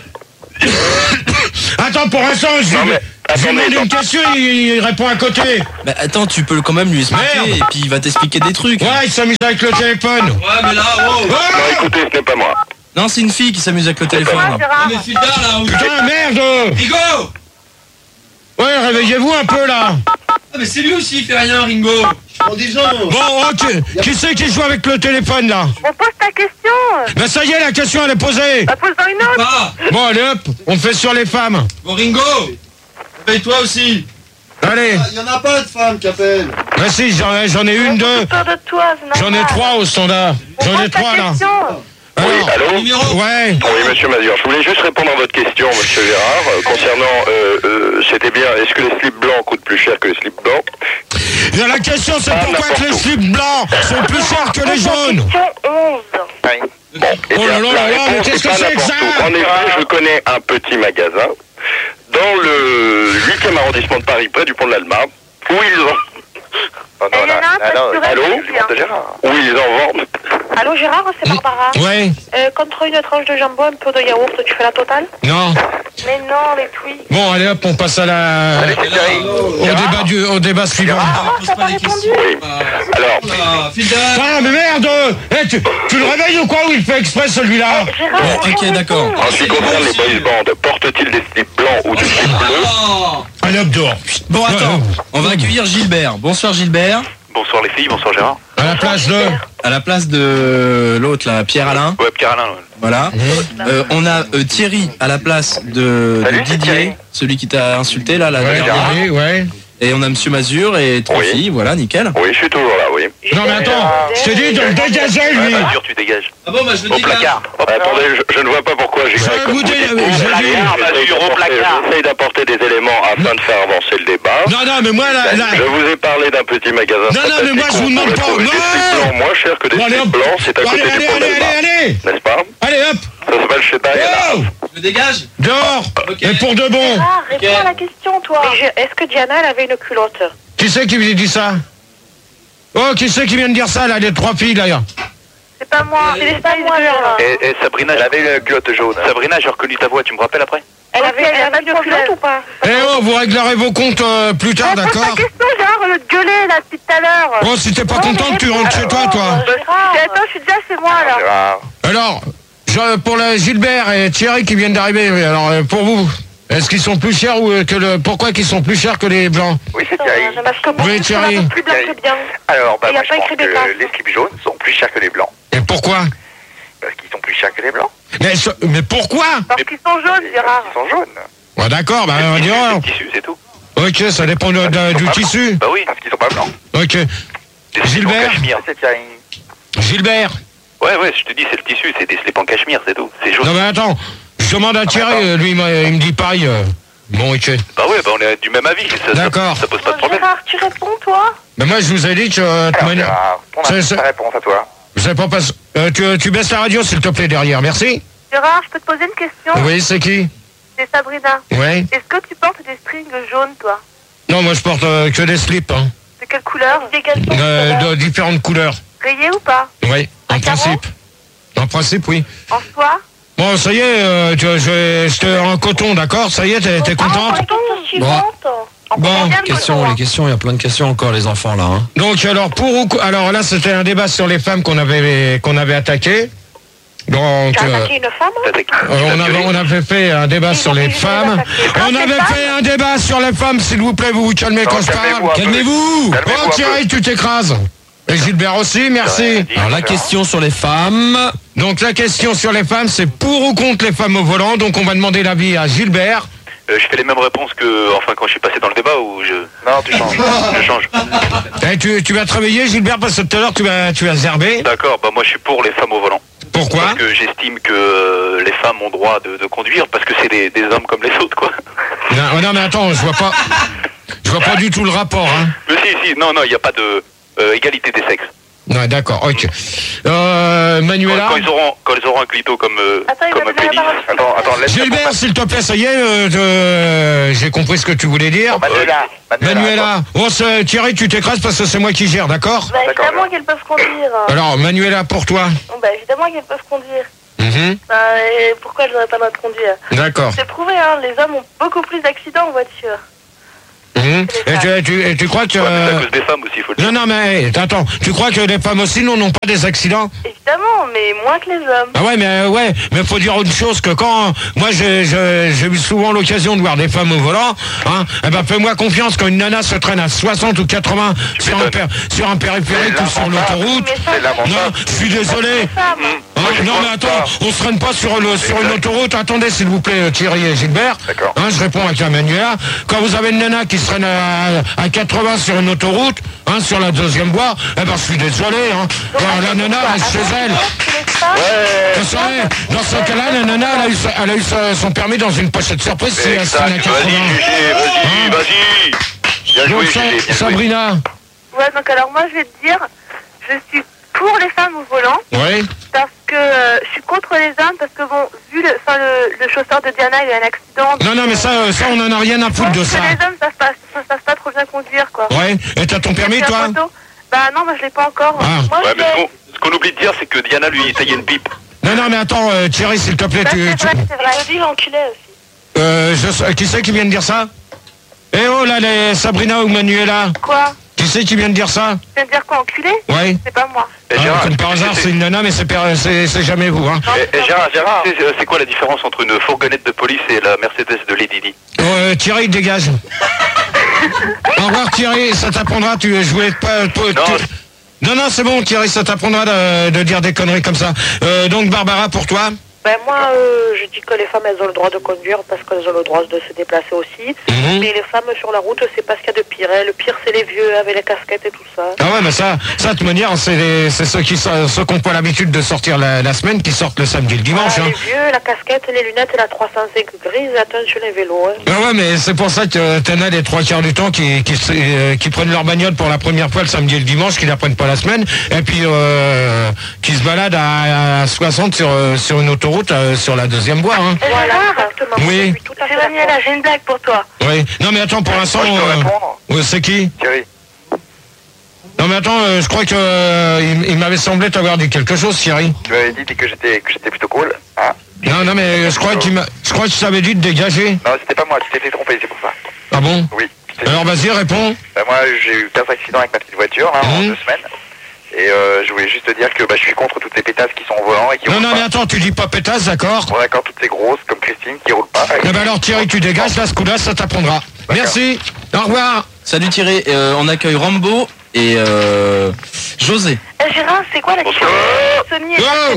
A: Attends, pour l'instant, je vais demander une question, il répond à côté.
B: Bah attends, tu peux quand même lui expliquer, et puis il va t'expliquer des trucs.
A: Ouais, il s'amuse avec le téléphone.
B: Ouais, mais là, wow.
H: Non, écoutez, ce n'est pas moi.
B: Non, c'est une fille qui s'amuse avec le téléphone.
F: Gérard.
B: Mais Filda, là,
A: Putain, merde.
B: Ringo.
A: Ouais, réveillez-vous un peu, là.
B: Ah, mais c'est lui aussi, il fait rien, Ringo.
A: Bon, ok. Qui c'est qui joue avec le téléphone, là?
F: On pose ta question.
A: Ben ça y est, la question, elle est posée.
F: Bah, pose-en une autre.
B: Ah.
A: Bon, allez, hop, on fait sur les femmes.
B: Bon, Ringo, réveille-toi aussi.
A: Allez.
I: Il y en a pas de femmes qui appellent.
A: Ben si, j'en ai une, deux.
F: J'ai peur de toi, c'est
A: J'en ai
F: normal.
A: 3 au standard. J'en ai 3, là.
H: Oui,
A: Alors,
H: allô?
A: ouais.
H: Oui, monsieur Mazur, je voulais juste répondre à votre question, monsieur Gérard, concernant, c'était bien, est-ce que les slips blancs coûtent plus cher que les slips blancs?
A: La question, c'est pourquoi que les slips blancs sont plus chers que les jaunes?
F: Question 11.
H: Oui. Bon, eh
A: Oh
H: bien,
A: là là
H: la
A: là là, mais
H: réponse
A: qu'est-ce
H: est
A: que
H: pas
A: c'est que ça?
H: n'importe où. En effet, je connais un petit magasin dans le 8e arrondissement de Paris, près du pont de l'Alma, où ils ont...
G: Oh, non,
F: Elena,
H: allô?
G: de Gérard.
H: Où ils en vendent.
F: Allô Gérard, c'est Barbara.
A: Ouais.
F: Contre une tranche de jambon, un peu de yaourt, tu fais la totale?
A: Non.
F: Mais non, les tweets.
A: Bon, allez hop, on passe à la... au débat suivant.
F: T'as pas répondu?
H: Alors,
A: Ah, mais merde! Tu le réveilles ou quoi? Ou il fait exprès, celui-là?
F: Gérard,
B: Bon, ok, d'accord.
H: en ce qui concerne les boys bands, portent-ils des slips blancs ou des slips bleus?
A: Allez hop, dehors.
B: Bon, attends, on va accueillir Gilbert. Bonsoir Gilbert.
G: Bonsoir les filles, bonsoir Gérard.
A: À la place de...
B: À la place de l'autre là, Pierre-Alain.
G: Ouais, Pierre-Alain. Ouais.
B: Voilà. On a Thierry à la place de
G: Salut, c'est
B: Didier,
G: Thierry.
B: celui qui t'a insulté là, la
A: Ouais,
B: dernière.
A: Thierry, ouais.
B: Et on a Monsieur Mazur et trois
H: Oui.
B: filles, voilà, nickel.
H: Oui, je suis toujours là, oui.
A: Non, mais attends, je t'ai dit de le dégager, lui.
G: Mazur, tu dégages.
B: Ah bon, bah je le
G: Au placard.
H: Attendez, je ne vois pas pourquoi j'ai...
A: Je vais vous dire,
H: J'essaye d'apporter des éléments afin de faire avancer le débat.
A: Non, mais moi, là...
H: Je vous ai parlé d'un petit magasin.
A: Non, mais moi, je vous demande pas...
H: Des slips blancs moins chers que des
A: Bon, allez,
H: slips
A: hop.
H: blancs, c'est à
A: Bon,
H: côté du pont d'Alma.
A: allez.
H: N'est-ce pas?
A: Allez, hop.
H: Ça s'appelle chez
A: Oh,
B: Je dégage.
A: dehors.
B: Ok.
A: Et pour de bon.
F: Gérard, réponds à la question, toi. Est-ce que Diana, elle avait une culotte?
A: Qui c'est qui lui dit ça? Oh, qui c'est qui vient de dire ça, là, les 3 filles, d'ailleurs?
F: C'est pas moi, c'est les Spice Girls.
G: Et Sabrina, j'avais une culotte jaune. Sabrina, j'ai reconnu ta voix, tu me rappelles après?
F: Elle avait une culotte ou pas?
A: Eh oh, vous réglerez vos comptes plus tard,
F: Pose
A: d'accord?
F: ta question, Gérard, le gueuler, là, depuis tout à l'heure.
A: Bon, si t'es pas content, tu rentres chez toi, toi.
F: Attends, je suis déjà chez moi, là.
H: Gérard.
A: Alors, pour Gilbert et Thierry qui viennent d'arriver, alors, pour vous, est-ce qu'ils sont plus chers ou pourquoi qu'ils sont plus chers que les blancs?
H: Oui, c'est Thierry.
F: Parce que pour
A: Oui,
F: nous,
A: Thierry.
F: c'est un peu plus blanc que bien.
H: Alors, bah,
F: Il y a
H: moi,
F: pas
H: je pense
F: écrit des
H: que
F: passes.
H: les slips jaunes sont plus chers que les blancs.
A: Et pourquoi?
H: Parce qu'ils sont plus chers que les blancs.
A: Mais pourquoi?
F: Parce qu'ils sont jaunes, Gérard.
H: Ils sont jaunes.
A: Ouais, d'accord, bah on dira.
G: C'est le tissu, c'est tout.
A: Ok, ça dépend du tissu.
G: Bah oui.
H: Parce qu'ils sont pas blancs.
A: Ok.
G: Des slips en
A: Gilbert?
G: cachemire.
H: C'est Thierry.
A: Gilbert?
G: Ouais, je te dis, c'est le tissu, c'est des slips en cachemire, c'est tout. C'est jaune.
A: Non mais attends, je demande à Thierry, lui il me dit pareil. Bon, ok.
G: Bah ouais, bah on est du même avis.
A: D'accord.
G: Ça pose pas de problème.
F: Gérard, tu réponds, toi?
A: Mais moi je vous ai dit que...
H: Alors, Gérard, ta réponse à toi.
A: Je sais pas tu baisses la radio s'il te plaît derrière, merci.
F: Gérard, je peux te poser une question?
A: Oui, c'est qui?
F: C'est Sabrina.
A: Ouais.
F: Est-ce que tu portes des strings jaunes, toi?
A: Non, moi je porte que des slips, hein.
F: De quelle couleur?
A: De différentes couleurs.
F: Rayé ou pas?
A: Oui, en
F: Un carreau?
A: principe. En principe, oui.
F: En soie?
A: Bon, ça y est, j'étais en coton, d'accord? Ça y est, t'es contente? Bon,
E: Les questions, il y a plein de questions encore, les enfants, là. Hein.
A: donc alors là, c'était un débat sur les femmes qu'on avait attaqué. Donc,
F: Tu as attaqué une femme?
A: on avait fait un débat sur les femmes. On avait fait un débat sur les femmes, s'il vous plaît, vous vous calmez quand je parle.
H: Calmez-vous.
A: Oh, Thierry, tu t'écrases. Et Gilbert aussi, merci.
E: Alors, la question sur les femmes.
A: Donc, la question sur les femmes, c'est pour ou contre les femmes au volant. Donc, on va demander l'avis à Gilbert.
G: Je fais les mêmes réponses que, enfin, quand je suis passé dans le débat ou je...
H: Non, tu changes.
G: Je change.
A: Eh, tu vas te réveiller, Gilbère, parce que tout à l'heure, tu vas zerber.
G: D'accord, bah moi je suis pour les femmes au volant.
A: Pourquoi?
G: Parce que j'estime que les femmes ont droit de conduire parce que c'est des hommes comme les autres, quoi.
A: Non, mais attends, je vois pas du tout le rapport, hein.
G: Mais si, non, il n'y a pas de égalité des sexes.
A: Ouais, d'accord, ok. Manuela.
H: Quand ils auront un clito comme pénis. Attends, laisse.
A: Gilbert, s'il te plaît, ça y est, j'ai compris ce que tu voulais dire. Manuela. Bon, Thierry, tu t'écrases parce que c'est moi qui gère, d'accord?
F: Bah, évidemment qu'elles peuvent conduire.
A: Alors, Manuela, pour toi?
F: Bah, évidemment qu'elles peuvent conduire. Et pourquoi elles n'auraient pas le droit de conduire?
A: D'accord.
F: C'est prouvé, hein, les hommes ont beaucoup plus d'accidents en voiture.
A: Et tu crois que...
H: c'est à cause des femmes aussi, il faut le dire.
A: Non, mais attends, tu crois que les femmes aussi n'ont pas des accidents?
F: Évidemment, mais moins que les hommes.
A: Ah ouais, mais faut dire une chose, que quand... Moi, j'ai eu souvent l'occasion de voir des femmes au volant, hein, eh ben fais-moi confiance, quand une nana se traîne à 60 ou 80 sur un périphérique ou sur l'autoroute... Non, je suis désolé. Non, mais attends, on se traîne pas sur une autoroute. Attendez, s'il vous plaît, Thierry et Gilbert. Je réponds avec la Manuela. Quand vous avez une nana qui se traîne à 80 sur une autoroute, sur la deuxième voie, eh ben, je suis désolé, la nana reste chez elle. Dans ce cas-là, la nana, elle a eu son permis dans une pochette surprise. Si elle se traîne à 80. Vas-y. Bien joué, Sabrina.
F: Ouais, donc alors moi, je vais te dire, je suis pour les femmes au volant.
A: Oui.
F: Parce que je suis contre les hommes, parce que bon, vu le chauffeur de Diana, il a un accident.
A: Non, mais ça, on n'en a rien à foutre de ça.
F: Les hommes savent pas trop bien conduire, quoi.
A: Ouais, et t'as ton permis, toi?
F: Bah non, moi je l'ai pas encore. Moi,
H: ouais, mais ce qu'on oublie de dire, c'est que Diana, lui, il taillait une pipe.
A: Non, mais attends, Thierry, s'il te plaît,
F: c'est vrai. Je dis l'enculé aussi.
A: Qui c'est qui vient de dire ça? Eh oh, là, Sabrina ou Manuela?
F: Quoi?
A: Qui c'est qui vient de dire ça?
F: Tu viens de dire quoi, enculé?
A: Ouais.
F: C'est pas moi.
A: Comme par hasard, c'est une nana, mais c'est jamais vous, hein.
H: Gérard, c'est quoi la différence entre une fourgonnette de police et la Mercedes de Lady Di?
A: Thierry, dégage. Au revoir, Thierry, ça t'apprendra, je voulais pas... Non, c'est bon, Thierry, ça t'apprendra de dire des conneries comme ça. Donc, Barbara, pour toi?
F: Ben moi, je dis que les femmes, elles ont le droit de conduire parce qu'elles ont le droit de se déplacer aussi. Mais les femmes sur la route, c'est pas ce qu'il y a de pire. Le pire, c'est les vieux avec les casquettes et tout ça.
A: Ah ouais, mais ça de toute manière, c'est ceux qui n'ont pas l'habitude de sortir la semaine, qui sortent le samedi et le dimanche.
F: Les vieux, la casquette, les lunettes et la 305 grise, attendent sur les vélos.
A: Ah ouais, mais c'est pour ça que t'en as les 3/4 du temps qui prennent leur bagnole pour la première fois le samedi et le dimanche, qui n'apprennent pas la semaine, et puis qui se baladent à 60 sur une autoroute sur la deuxième voie.
F: Voilà, exactement.
A: Oui.
F: Daniela, j'ai une blague pour toi.
A: Oui. Non, mais attends, pour l'instant... c'est qui?
H: Thierry.
A: Non, mais attends, je crois que il m'avait semblé t'avoir dit quelque chose, Thierry.
H: Tu m'avais dit que j'étais plutôt cool. Hein?
A: Non, mais je crois que tu t'avais dit de dégager.
H: Non, c'était pas moi, tu t'es fait tromper, c'est pour ça.
A: Ah bon?
H: Oui.
A: Alors, vas-y, réponds.
H: Moi, j'ai eu 15 accidents avec ma petite voiture, en 2 semaines. Et je voulais juste te dire que je suis contre toutes ces pétasses qui sont au volant et qui roulent pas.
A: Non, mais attends, tu dis pas pétasse, d'accord?
H: Bon, d'accord, toutes ces grosses, comme Christine, qui roulent pas.
A: Eh ben alors, Thierry, tu dégages, là, ce coup-là, ça t'apprendra. Merci, au revoir.
B: Salut Thierry, on accueille Rambo et José.
F: Gérard, c'est quoi la différence Sony et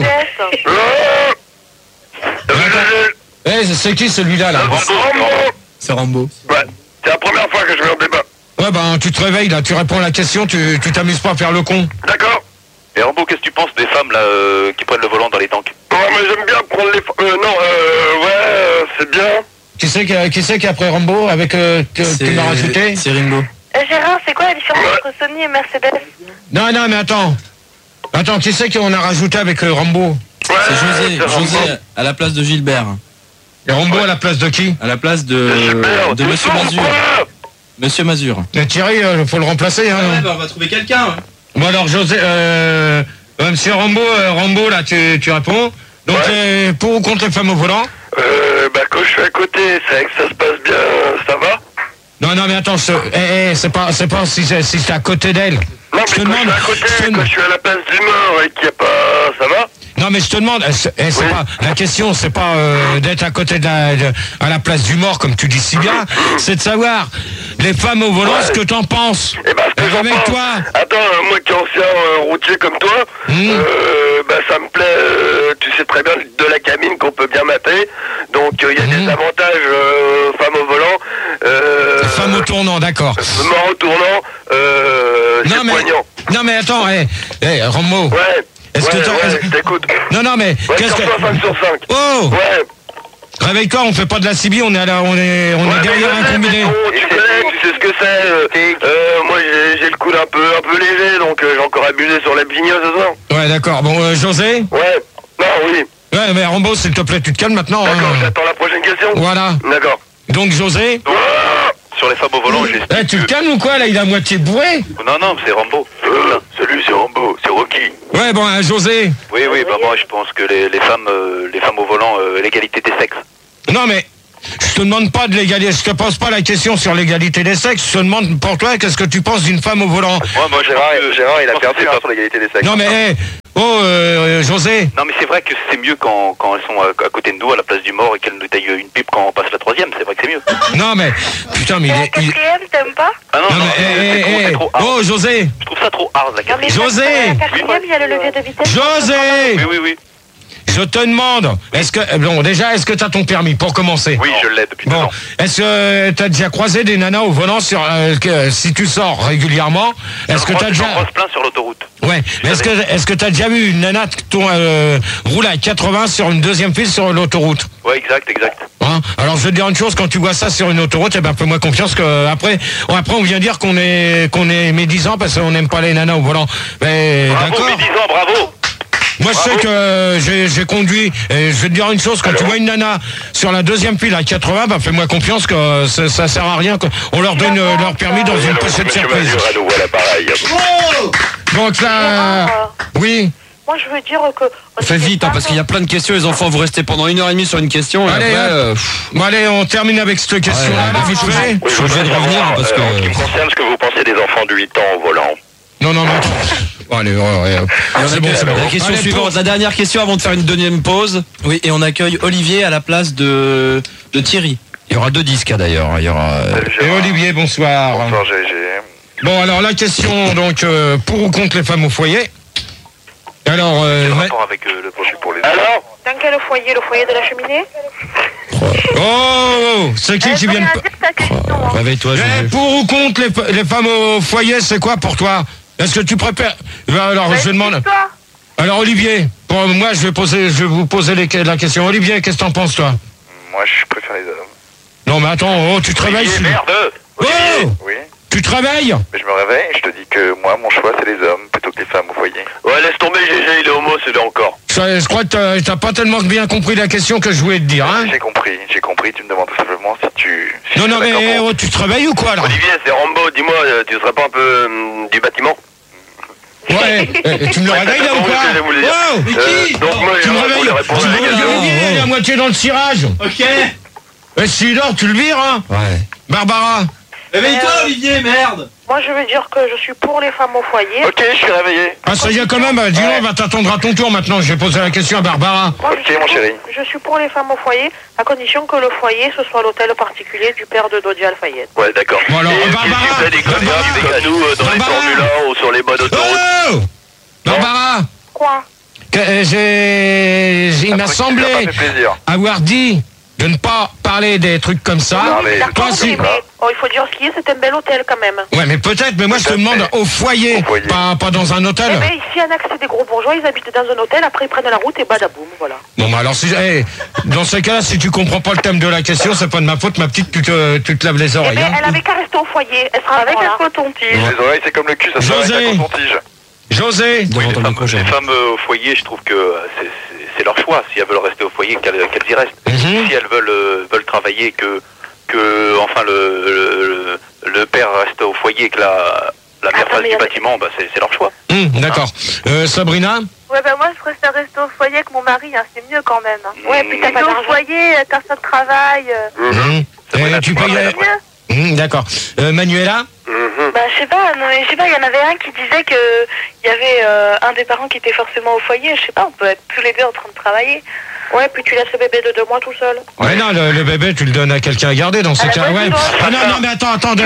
F: Mercedes?
A: C'est qui celui-là, là?
B: C'est Rambo.
H: Ouais, c'est la première fois que je vais en débat.
A: Ouais, tu te réveilles, là, tu réponds à la question, tu t'amuses pas à faire le con.
H: D'accord. Et Rambo, qu'est-ce que tu penses des femmes, là, qui prennent le volant dans les tanks? Oh, mais j'aime bien prendre les... c'est bien.
A: Qui c'est qui après Rambo, avec... tu m'as rajouté?
B: C'est Ringo.
F: Gérard, c'est quoi la différence entre Sony et Mercedes?
A: Non, mais attends. Attends, qui c'est qu'on a rajouté avec Rambo?
B: C'est José à la place de Gilbert.
A: Et Rambo à la place de qui?
B: À la place de Monsieur Mazur. Monsieur Mazur.
A: Et Thierry, faut le remplacer. Hein.
B: Ouais, on va trouver quelqu'un.
A: Bon alors, José, Monsieur Rambo, là, tu réponds. Donc, pour ou contre les femmes au volant?
H: Quand je suis à côté, c'est vrai que ça se passe bien, ça va?
A: Non, mais attends, c'est pas si c'est à côté d'elle.
H: Non, mais quand je suis à côté, quand je suis à la place du mort et qu'il n'y a pas... Ça va?
A: Non, mais je te demande, pas, la question, c'est pas d'être à côté à la place du mort, comme tu dis si bien, c'est de savoir, les femmes au volant, ce que t'en penses.
H: Eh ben, ce que j'en pense.
A: Toi.
H: Attends, moi qui est ancien routier comme toi, ça me plaît, tu sais très bien, de la cabine qu'on peut bien mater, donc il y a des avantages, femmes au volant.
A: Femmes au tournant, d'accord.
H: Mort au tournant, c'est poignant.
A: Non, mais attends, Rambo.
H: Ouais.
A: Est-ce que
H: je t'écoute.
A: Non, mais...
H: qu'est-ce que... 5 sur 5.
A: Oh.
H: Ouais.
A: Réveille-toi, on fait pas de la CB, on est derrière un combiné.
H: Tu connais, tu sais ce que c'est. Moi, j'ai le coude un peu léger, donc j'ai encore abusé sur la bignotte ce soir.
A: Ouais, d'accord. Bon, José?
H: Ouais. Non, oui.
A: Ouais, mais Rambo, s'il te plaît, tu te calmes maintenant.
H: D'accord, j'attends la prochaine question.
A: Voilà.
H: D'accord.
A: Donc, José?
G: Sur les femmes au volant, j'ai...
A: Tu te calmes ou quoi, là? Il est à moitié bourré?
G: Non, c'est Rambo.
H: Salut, c'est Rambo, c'est Rocky.
A: Ouais, bon, José?
G: Oui, bah moi je pense que les femmes au volant, l'égalité des sexes.
A: Non, mais je te demande pas de l'égalité, je te pose pas la question sur l'égalité des sexes, je te demande pour toi, qu'est-ce que tu penses d'une femme au volant?
G: Moi Gérard, il a perdu sur l'égalité des sexes.
A: Non, mais, José?
G: Non, mais c'est vrai que c'est mieux quand elles sont à côté de nous, à la place du mort, et qu'elles nous taillent une pipe quand on passe la troisième, c'est vrai que c'est mieux.
A: Non, mais, putain, mais
D: La quatrième, t'aimes pas?
G: Ah non, c'est trop hard.
A: Oh, José!
G: Je trouve ça trop hard, la quatrième.
A: José!
D: La quatrième, il y a le levier de vitesse.
A: José!
G: Oui.
A: Je te demande, est-ce que t'as ton permis, pour commencer?
G: Oui, je l'ai depuis 2 ans.
A: Est-ce que t'as déjà croisé des nanas au volant si tu sors régulièrement? Est-ce que t'as déjà...
G: J'en croise plein sur l'autoroute.
A: Ouais, mais est-ce que t'as déjà vu une nana rouler à 80 sur une deuxième file sur l'autoroute?
G: Ouais, exact.
A: Hein? Alors je vais te dire une chose, quand tu vois ça sur une autoroute, fais-moi confiance que après on vient dire qu'on est médisant parce qu'on n'aime pas les nanas au volant. Mais
G: bravo, médisant, bravo.
A: Moi, je sais que j'ai conduit, et je vais te dire une chose, quand tu vois une nana sur la deuxième file à 80, fais-moi confiance que ça sert à rien, on leur donne leur permis dans une pochette surprise. Donc là, oui.
F: Moi, je veux dire que...
E: Fais vite, parce qu'il y a plein de questions, les enfants, vous restez pendant 1h30 sur une question, et
A: allez,
E: après...
A: allez, on termine avec cette question-là.
E: Je suis obligé de revenir, parce que...
G: En ce qui me concerne, ce que vous pensez des enfants de 8 ans au volant?
A: Non. Bon, allez, c'est bon.
E: La question suivante, la dernière question avant de faire une deuxième pause.
B: Oui, et on accueille Olivier à la place de Thierry.
E: Il y aura 2 disques d'ailleurs. Il y aura...
A: Et Olivier, bonsoir.
G: Bonsoir, GG.
A: Bon, alors la question, donc, pour ou contre les femmes au foyer? Alors,
G: rapport avec le projet pour les...
H: Alors?
F: Dans quel foyer? Le foyer de la cheminée?
A: Oh, c'est qui vient de...
E: Réveille-toi, Jésus.
A: Pour ou contre les femmes au foyer, c'est quoi pour toi? Est-ce que tu préfères... Alors, je demande... Alors, Olivier, pour moi, je vais vous poser la question. Olivier, qu'est-ce que t'en penses, toi?
G: Moi, je préfère les hommes.
A: Non, mais attends, tu te réveilles...
G: Merde!
A: Oh!
G: Oui.
A: Tu te réveilles?
G: Mais je me réveille et je te dis que moi, mon choix, c'est les hommes plutôt que les femmes au foyer.
H: Ouais, laisse tomber, GG, il est homo, c'est encore.
A: Je crois que t'as pas tellement bien compris la question que je voulais te dire, hein?
G: J'ai compris. Tu me demandes tout simplement si tu...
A: Non, mais tu te réveilles ou quoi, là?
H: Olivier, c'est Rambo, dis-moi, tu serais pas un peu du bâtiment?
A: Ouais, tu me le réveilles là ou quoi?
H: Wow! Donc moi,
A: tu me réveilles, Olivier, il est à moitié dans le cirage.
B: Ok.
A: Et s'il dort, tu le vires, hein?
E: Ouais.
A: Barbara.
B: Réveille-toi, Olivier, merde.
F: Moi, je veux dire que je suis pour les femmes au foyer.
G: Ok, je suis réveillé.
A: Ah, ça y est quand même, dis-donc, on va t'attendre à ton tour maintenant. Je vais poser la question à Barbara.
F: Moi,
G: Ok, mon chéri.
F: Je suis pour les femmes au foyer, à condition que le foyer, ce soit l'hôtel particulier du père de Dodi Al-Fayed.
G: Ouais, d'accord.
A: Bon, alors,
H: Et
A: Barbara.
H: qu'est-ce que tu fais des conneries avec nous dans les Formule 1 ou sur les bonnes autoroutes?
A: Oh! Barbara.
F: Quoi?
A: Il m'a semblé
G: Ça m'a fait plaisir.
A: avoir dit de ne pas parler des trucs comme ça.
G: Non, mais-
F: D'accord,
A: si-
F: mais il faut dire ce qu'il y a, c'est un bel hôtel quand même.
A: Ouais, mais peut-être, mais moi je te demande au foyer,
G: Au foyer.
A: pas dans un hôtel.
F: Eh bien, ici, en Axe, c'est des gros bourgeois, ils habitent dans un hôtel, après ils prennent la route et badaboum, voilà.
A: Bon, bah alors, dans ces cas-là, si tu comprends pas le thème de la question, c'est pas de ma faute, ma petite, tu te laves les
F: Eh
A: oreilles.
F: bien,
A: Hein.
F: elle avait qu'à rester au foyer, elle sera avec un coton-tige.
G: Les oreilles, c'est comme le cul, ça se fait
A: José.
G: avec un coton-tige.
A: José.
G: Oui, les femmes au foyer, je trouve que c'est leur choix. Si elles veulent rester au foyer, qu'elles y restent. Si elles veulent travailler, que enfin le père reste au foyer et que la mère fasse du bâtiment, bah c'est leur choix.
A: D'accord. Sabrina.
D: Ouais, ben moi, je préfère rester au foyer avec mon mari, hein, c'est mieux quand même. Hein.
F: Ouais, puis t'as pas
D: Au
F: d'argent.
D: foyer, t'as ça de travail.
A: Tu payes. D'accord. Manuela.
D: Bah, je sais pas, il y en avait un qui disait que il y avait un des parents qui était forcément au foyer, je sais pas, on peut être tous les deux en train de travailler.
F: Ouais, puis tu laisses le bébé de 2 mois tout seul.
A: Ouais, non, le bébé, tu le donnes à quelqu'un à garder dans ces cas. Ouais. Ah non, mais attendez.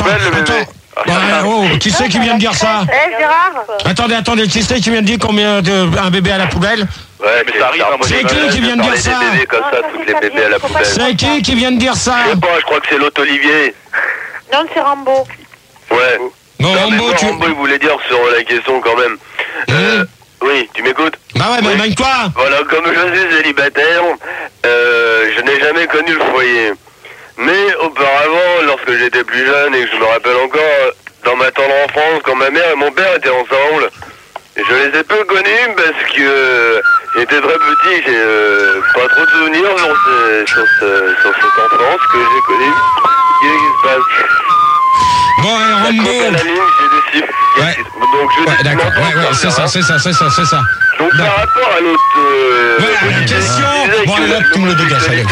A: Oh, qui c'est qui vient de dire ça?
D: Eh, Gérard?
A: Attendez, qui c'est qui vient de dire combien un bébé à la poubelle?
G: Ouais, mais ça arrive.
A: C'est qui vient de dire ça?
H: Des bébés comme ça, toutes les bébés à la poubelle.
A: C'est qui vient de dire ça?
H: Je sais pas, je crois que c'est l'autre Olivier.
F: Non, c'est Rambo.
H: Ouais.
A: Bon, Rambo,
H: Rambo, il voulait dire sur la question quand même. Oui, tu m'écoutes?
A: Bah ouais, mais mène-toi.
H: Voilà, comme je suis célibataire, je n'ai jamais connu le foyer. Mais auparavant, lorsque j'étais plus jeune et que je me rappelle encore, dans ma tendre enfance, quand ma mère et mon père étaient ensemble, je les ai peu connus parce que j'étais très petit, j'ai pas trop de souvenirs sur cette enfance que j'ai connue. Qu'est-ce qui se passe?
A: Bon, Rambo.
H: À la ligne, j'ai des chiffres.
A: Ouais.
H: Donc je dis
A: d'accord, c'est ça.
H: Donc par rapport à l'autre...
A: voilà, la question. Bon, allez, hop, tu me le dégages, allez.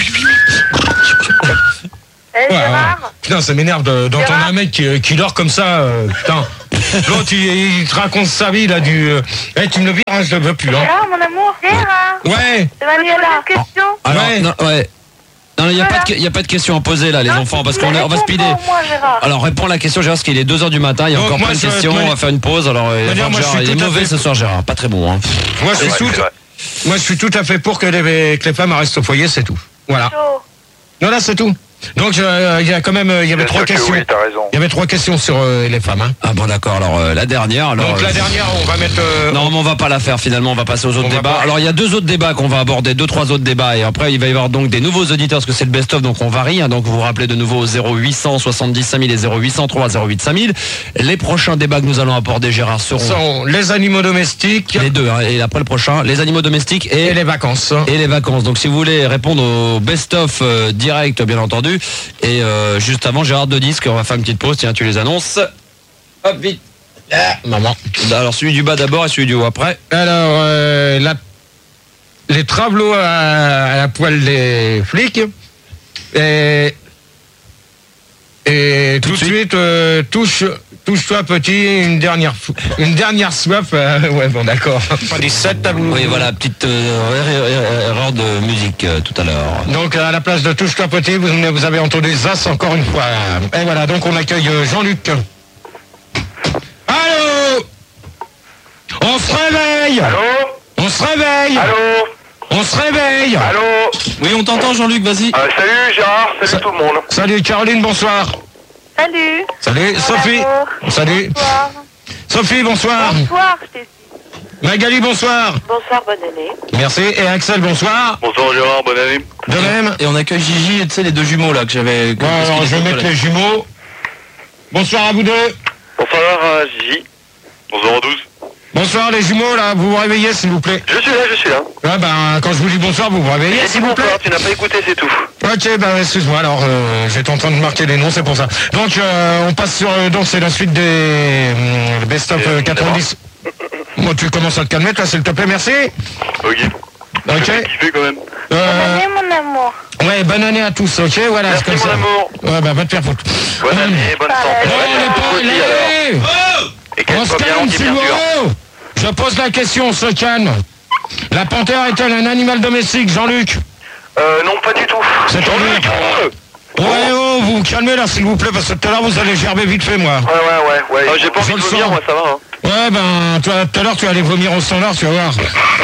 F: Gérard.
A: Putain, ça m'énerve d'entendre un mec qui dort comme ça, putain. L'autre, il te raconte sa vie, là, tu me le vires, hein, je le veux plus, hein.
F: Gérard, mon amour. Gérard.
A: Ouais.
F: C'est Manuela. Une question.
E: Alors,
A: Ouais.
E: non, ouais. Non, il n'y a pas de question à poser là, les enfants, parce qu'on va speeder. Alors, réponds à la question, Gérard, parce qu'il est 2h du matin, il y a
A: Donc,
E: encore
A: moi,
E: plein de
A: je-
E: questions,
A: moi,
E: on va faire une pause. Alors, Gérard, il est mauvais
A: fait-
E: ce soir, Gérard, pas très bon. Hein.
A: Moi, je suis tout à fait pour que les femmes restent au foyer, c'est tout. Voilà. Non, là, c'est tout. Donc, il y a quand même, il y avait 3 questions.
G: Oui, t'as raison.
A: Il y avait 3 questions sur les femmes, hein.
E: Ah bon, d'accord, alors la dernière. Alors,
A: Donc, la dernière, on va mettre...
E: non, mais on va pas la faire finalement, on va passer aux autres
A: On va
E: débats.
A: pas.
E: Alors il y a 2 autres débats qu'on va aborder, 2-3 autres débats, et après il va y avoir donc des nouveaux auditeurs, parce que c'est le best-of, donc on varie, hein, donc vous vous rappelez de nouveau au 0800 70 5000 et 0803 08 5000. Les prochains débats que nous allons aborder, Gérard, seront
A: les animaux domestiques
E: les deux, hein, et après le prochain, les animaux domestiques
A: et les vacances.
E: et les vacances. Donc si vous voulez répondre au best-of direct, bien entendu, et juste avant, Gérard de disque, on va faire une petite pause, tiens, tu les annonces. Hop, vite. Ah, maman. Alors celui du bas d'abord et celui du haut après.
A: Alors, les travelots à la poêle des flics. Et tout de suite, touche-toi petit, une dernière soif. Ouais, bon, d'accord. Pas 17, à vous.
E: Oui, voilà, petite erreur de musique tout à l'heure.
A: Donc, à la place de touche-toi petit, vous avez entendu Zas encore une fois. Et voilà, donc on accueille Jean-Luc. Allô? On se réveille!
H: Allô?
A: On se réveille!
H: Allô?
A: On se réveille!
H: Allô?
B: Oui, on t'entend, Jean-Luc, vas-y.
H: Salut Gérard, salut tout le monde.
A: Salut Caroline, bonsoir.
F: Salut.
A: Salut Sophie.
F: Bonjour.
A: Salut.
F: Bonsoir.
A: Sophie, bonsoir.
F: Bonsoir, je t'ai dit.
A: Magali, bonsoir.
F: Bonsoir, bonne année.
A: Merci. Et Axel, bonsoir.
H: Bonsoir Gérard, bonne année.
A: De même.
B: Et on accueille Gigi, et tu sais, les 2 jumeaux là que j'avais.
A: Bon, alors, je vais mettre les jumeaux. Bonsoir à vous deux.
H: Bonsoir Gigi. Bonsoir à tous.
A: Bonsoir les jumeaux, là, vous vous réveillez s'il vous plaît.
H: Je suis là.
A: Ouais, ben, quand je vous dis bonsoir, vous vous réveillez s'il vous plaît.
H: Tu n'as pas écouté, c'est tout.
A: Ok, ben excuse-moi, alors j'étais en train de marquer les noms, c'est pour ça. Donc on passe sur, donc c'est la suite des best-of 90. Bon, tu commences à te calmer, toi, s'il te plaît, merci.
H: Ok.
A: Ok.
H: Kiffé quand même.
F: Bonne année, mon amour.
A: Ouais, bonne année à tous, ok, voilà,
H: Merci
A: c'est comme
H: mon
A: ça.
H: amour.
A: Ouais, bah va te faire foutre.
H: Bonne année, bonne santé.
A: Oh, les
H: alors. Et
A: on
H: qu'elle
A: se
H: soit bien
A: calme,
H: remplie,
A: s'il
H: bien
A: vous
H: sûr.
A: plaît. Je pose la question, on se calme. La panthère est-elle un animal domestique, Jean-Luc?
H: Non, pas du tout.
A: C'est-à-dire Ouais, oh, vous vous calmez là, s'il vous plaît, parce que tout à l'heure, vous allez gerber vite fait, moi.
H: Ouais. J'ai pas
A: Je
H: envie de
A: le
H: vomir,
A: sens.
H: moi, ça va. Hein.
A: Ouais, ben, toi, tout à l'heure, tu vas aller vomir au standard, tu vas voir.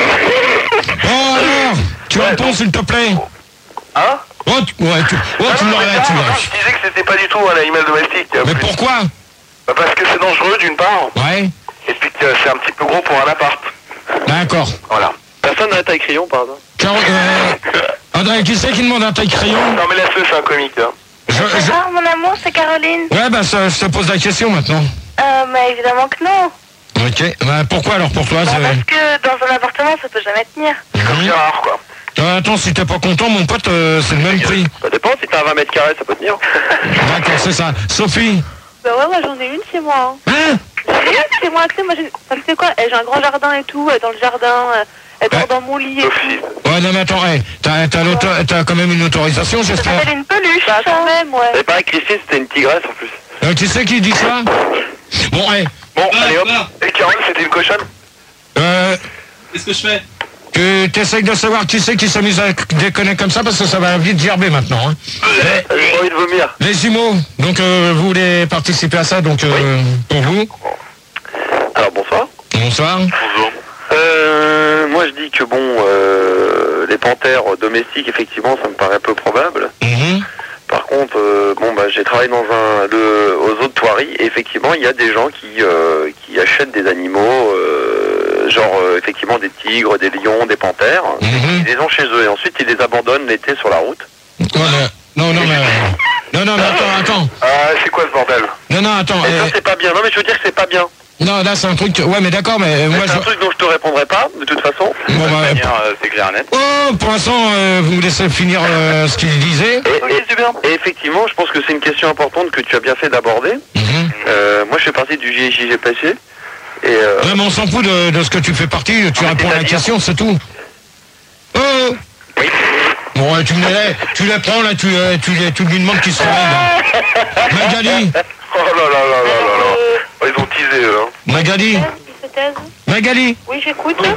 A: Oh, alors, tu réponds, s'il te plaît.
H: Hein?
A: Oh, tu l'aurais, tu l'aurais.
H: Je disais que c'était pas du tout un animal domestique.
A: Mais pourquoi?
H: Bah, parce que c'est dangereux d'une part,
A: Ouais,
H: et puis que c'est un petit peu gros pour un appart.
A: d'accord.
H: Voilà. Personne n'a la taille crayon par hasard?
A: André, qui c'est qui demande un taille crayon?
H: Non mais laisse-le, c'est un comique. Hein.
F: Bonsoir, mon amour, c'est Caroline.
A: Ouais, bah, je te pose la question maintenant.
F: Mais évidemment que non.
A: Ok, bah, pourquoi alors pour toi?
F: Parce que dans un appartement, ça peut jamais tenir.
H: Comme Gérard, quoi.
A: Attends, si t'es pas content, mon pote, c'est le même prix.
H: Ça dépend, si t'as 20 mètres carrés, ça peut tenir.
A: D'accord, c'est ça. Sophie?
F: Bah ouais, moi j'en ai une chez moi.
A: Hein?
F: J'en ai une chez moi, tu sais, moi tu sais quoi, j'ai un grand jardin et tout, dans le jardin, elle dort dans mon lit et tout.
A: Ouais, non, mais attends, hey, t'as quand même une autorisation,
F: Ça
A: j'espère.
F: s'appelle une peluche. Bah quand même, ouais.
H: C'est pareil, Christine, c'était une tigresse en plus.
A: Tu sais qui dit ça? Bon, hey.
H: Bon, allez hop. Et Carole, c'était une cochonne?
B: Qu'est-ce que je fais?
A: Tu t'essayes de savoir qui c'est qui s'amuse à déconner comme ça, parce que ça va vite gerber maintenant. Hein.
H: J'ai pas envie de vomir.
A: Les jumeaux, donc vous voulez participer à ça, donc pour vous.
H: Alors bonsoir.
A: Bonsoir.
H: Bonjour. Moi je dis que bon, les panthères domestiques, effectivement, ça me paraît peu probable.
A: Mhm.
H: Par contre, j'ai travaillé dans aux eaux de Thoiry, et effectivement, il y a des gens qui achètent des animaux, effectivement des tigres, des lions, des panthères, ils les ont chez eux, et ensuite ils les abandonnent l'été sur la route.
A: Ouais, non, mais Non, mais attends.
H: Ah, c'est quoi ce bordel?
A: Non, attends.
H: Et ça, c'est pas bien. Non, mais je veux dire que c'est pas bien.
A: Non, là, c'est un truc... Ouais, mais d'accord, mais moi...
H: C'est un truc dont je te répondrai pas, de toute façon.
A: Bon,
G: c'est clair et net.
A: Oh, pour l'instant, vous me laissez finir ce qu'il disait.
H: Et effectivement, je pense que c'est une question importante que tu as bien fait d'aborder. Moi, je fais partie du JJGPC. Et
A: ouais, mais on s'en fout de ce que tu fais partie. Tu réponds à la question, c'est tout. Oh.
H: Oui.
A: Bon, tu les prends, là, tu lui demandes qu'il se réveille. Magali.
H: Oh là là là là là là. Ils ont teasé, eux. Hein.
A: Magali.
F: Il se taise.
A: Magali.
F: Oui, j'écoute.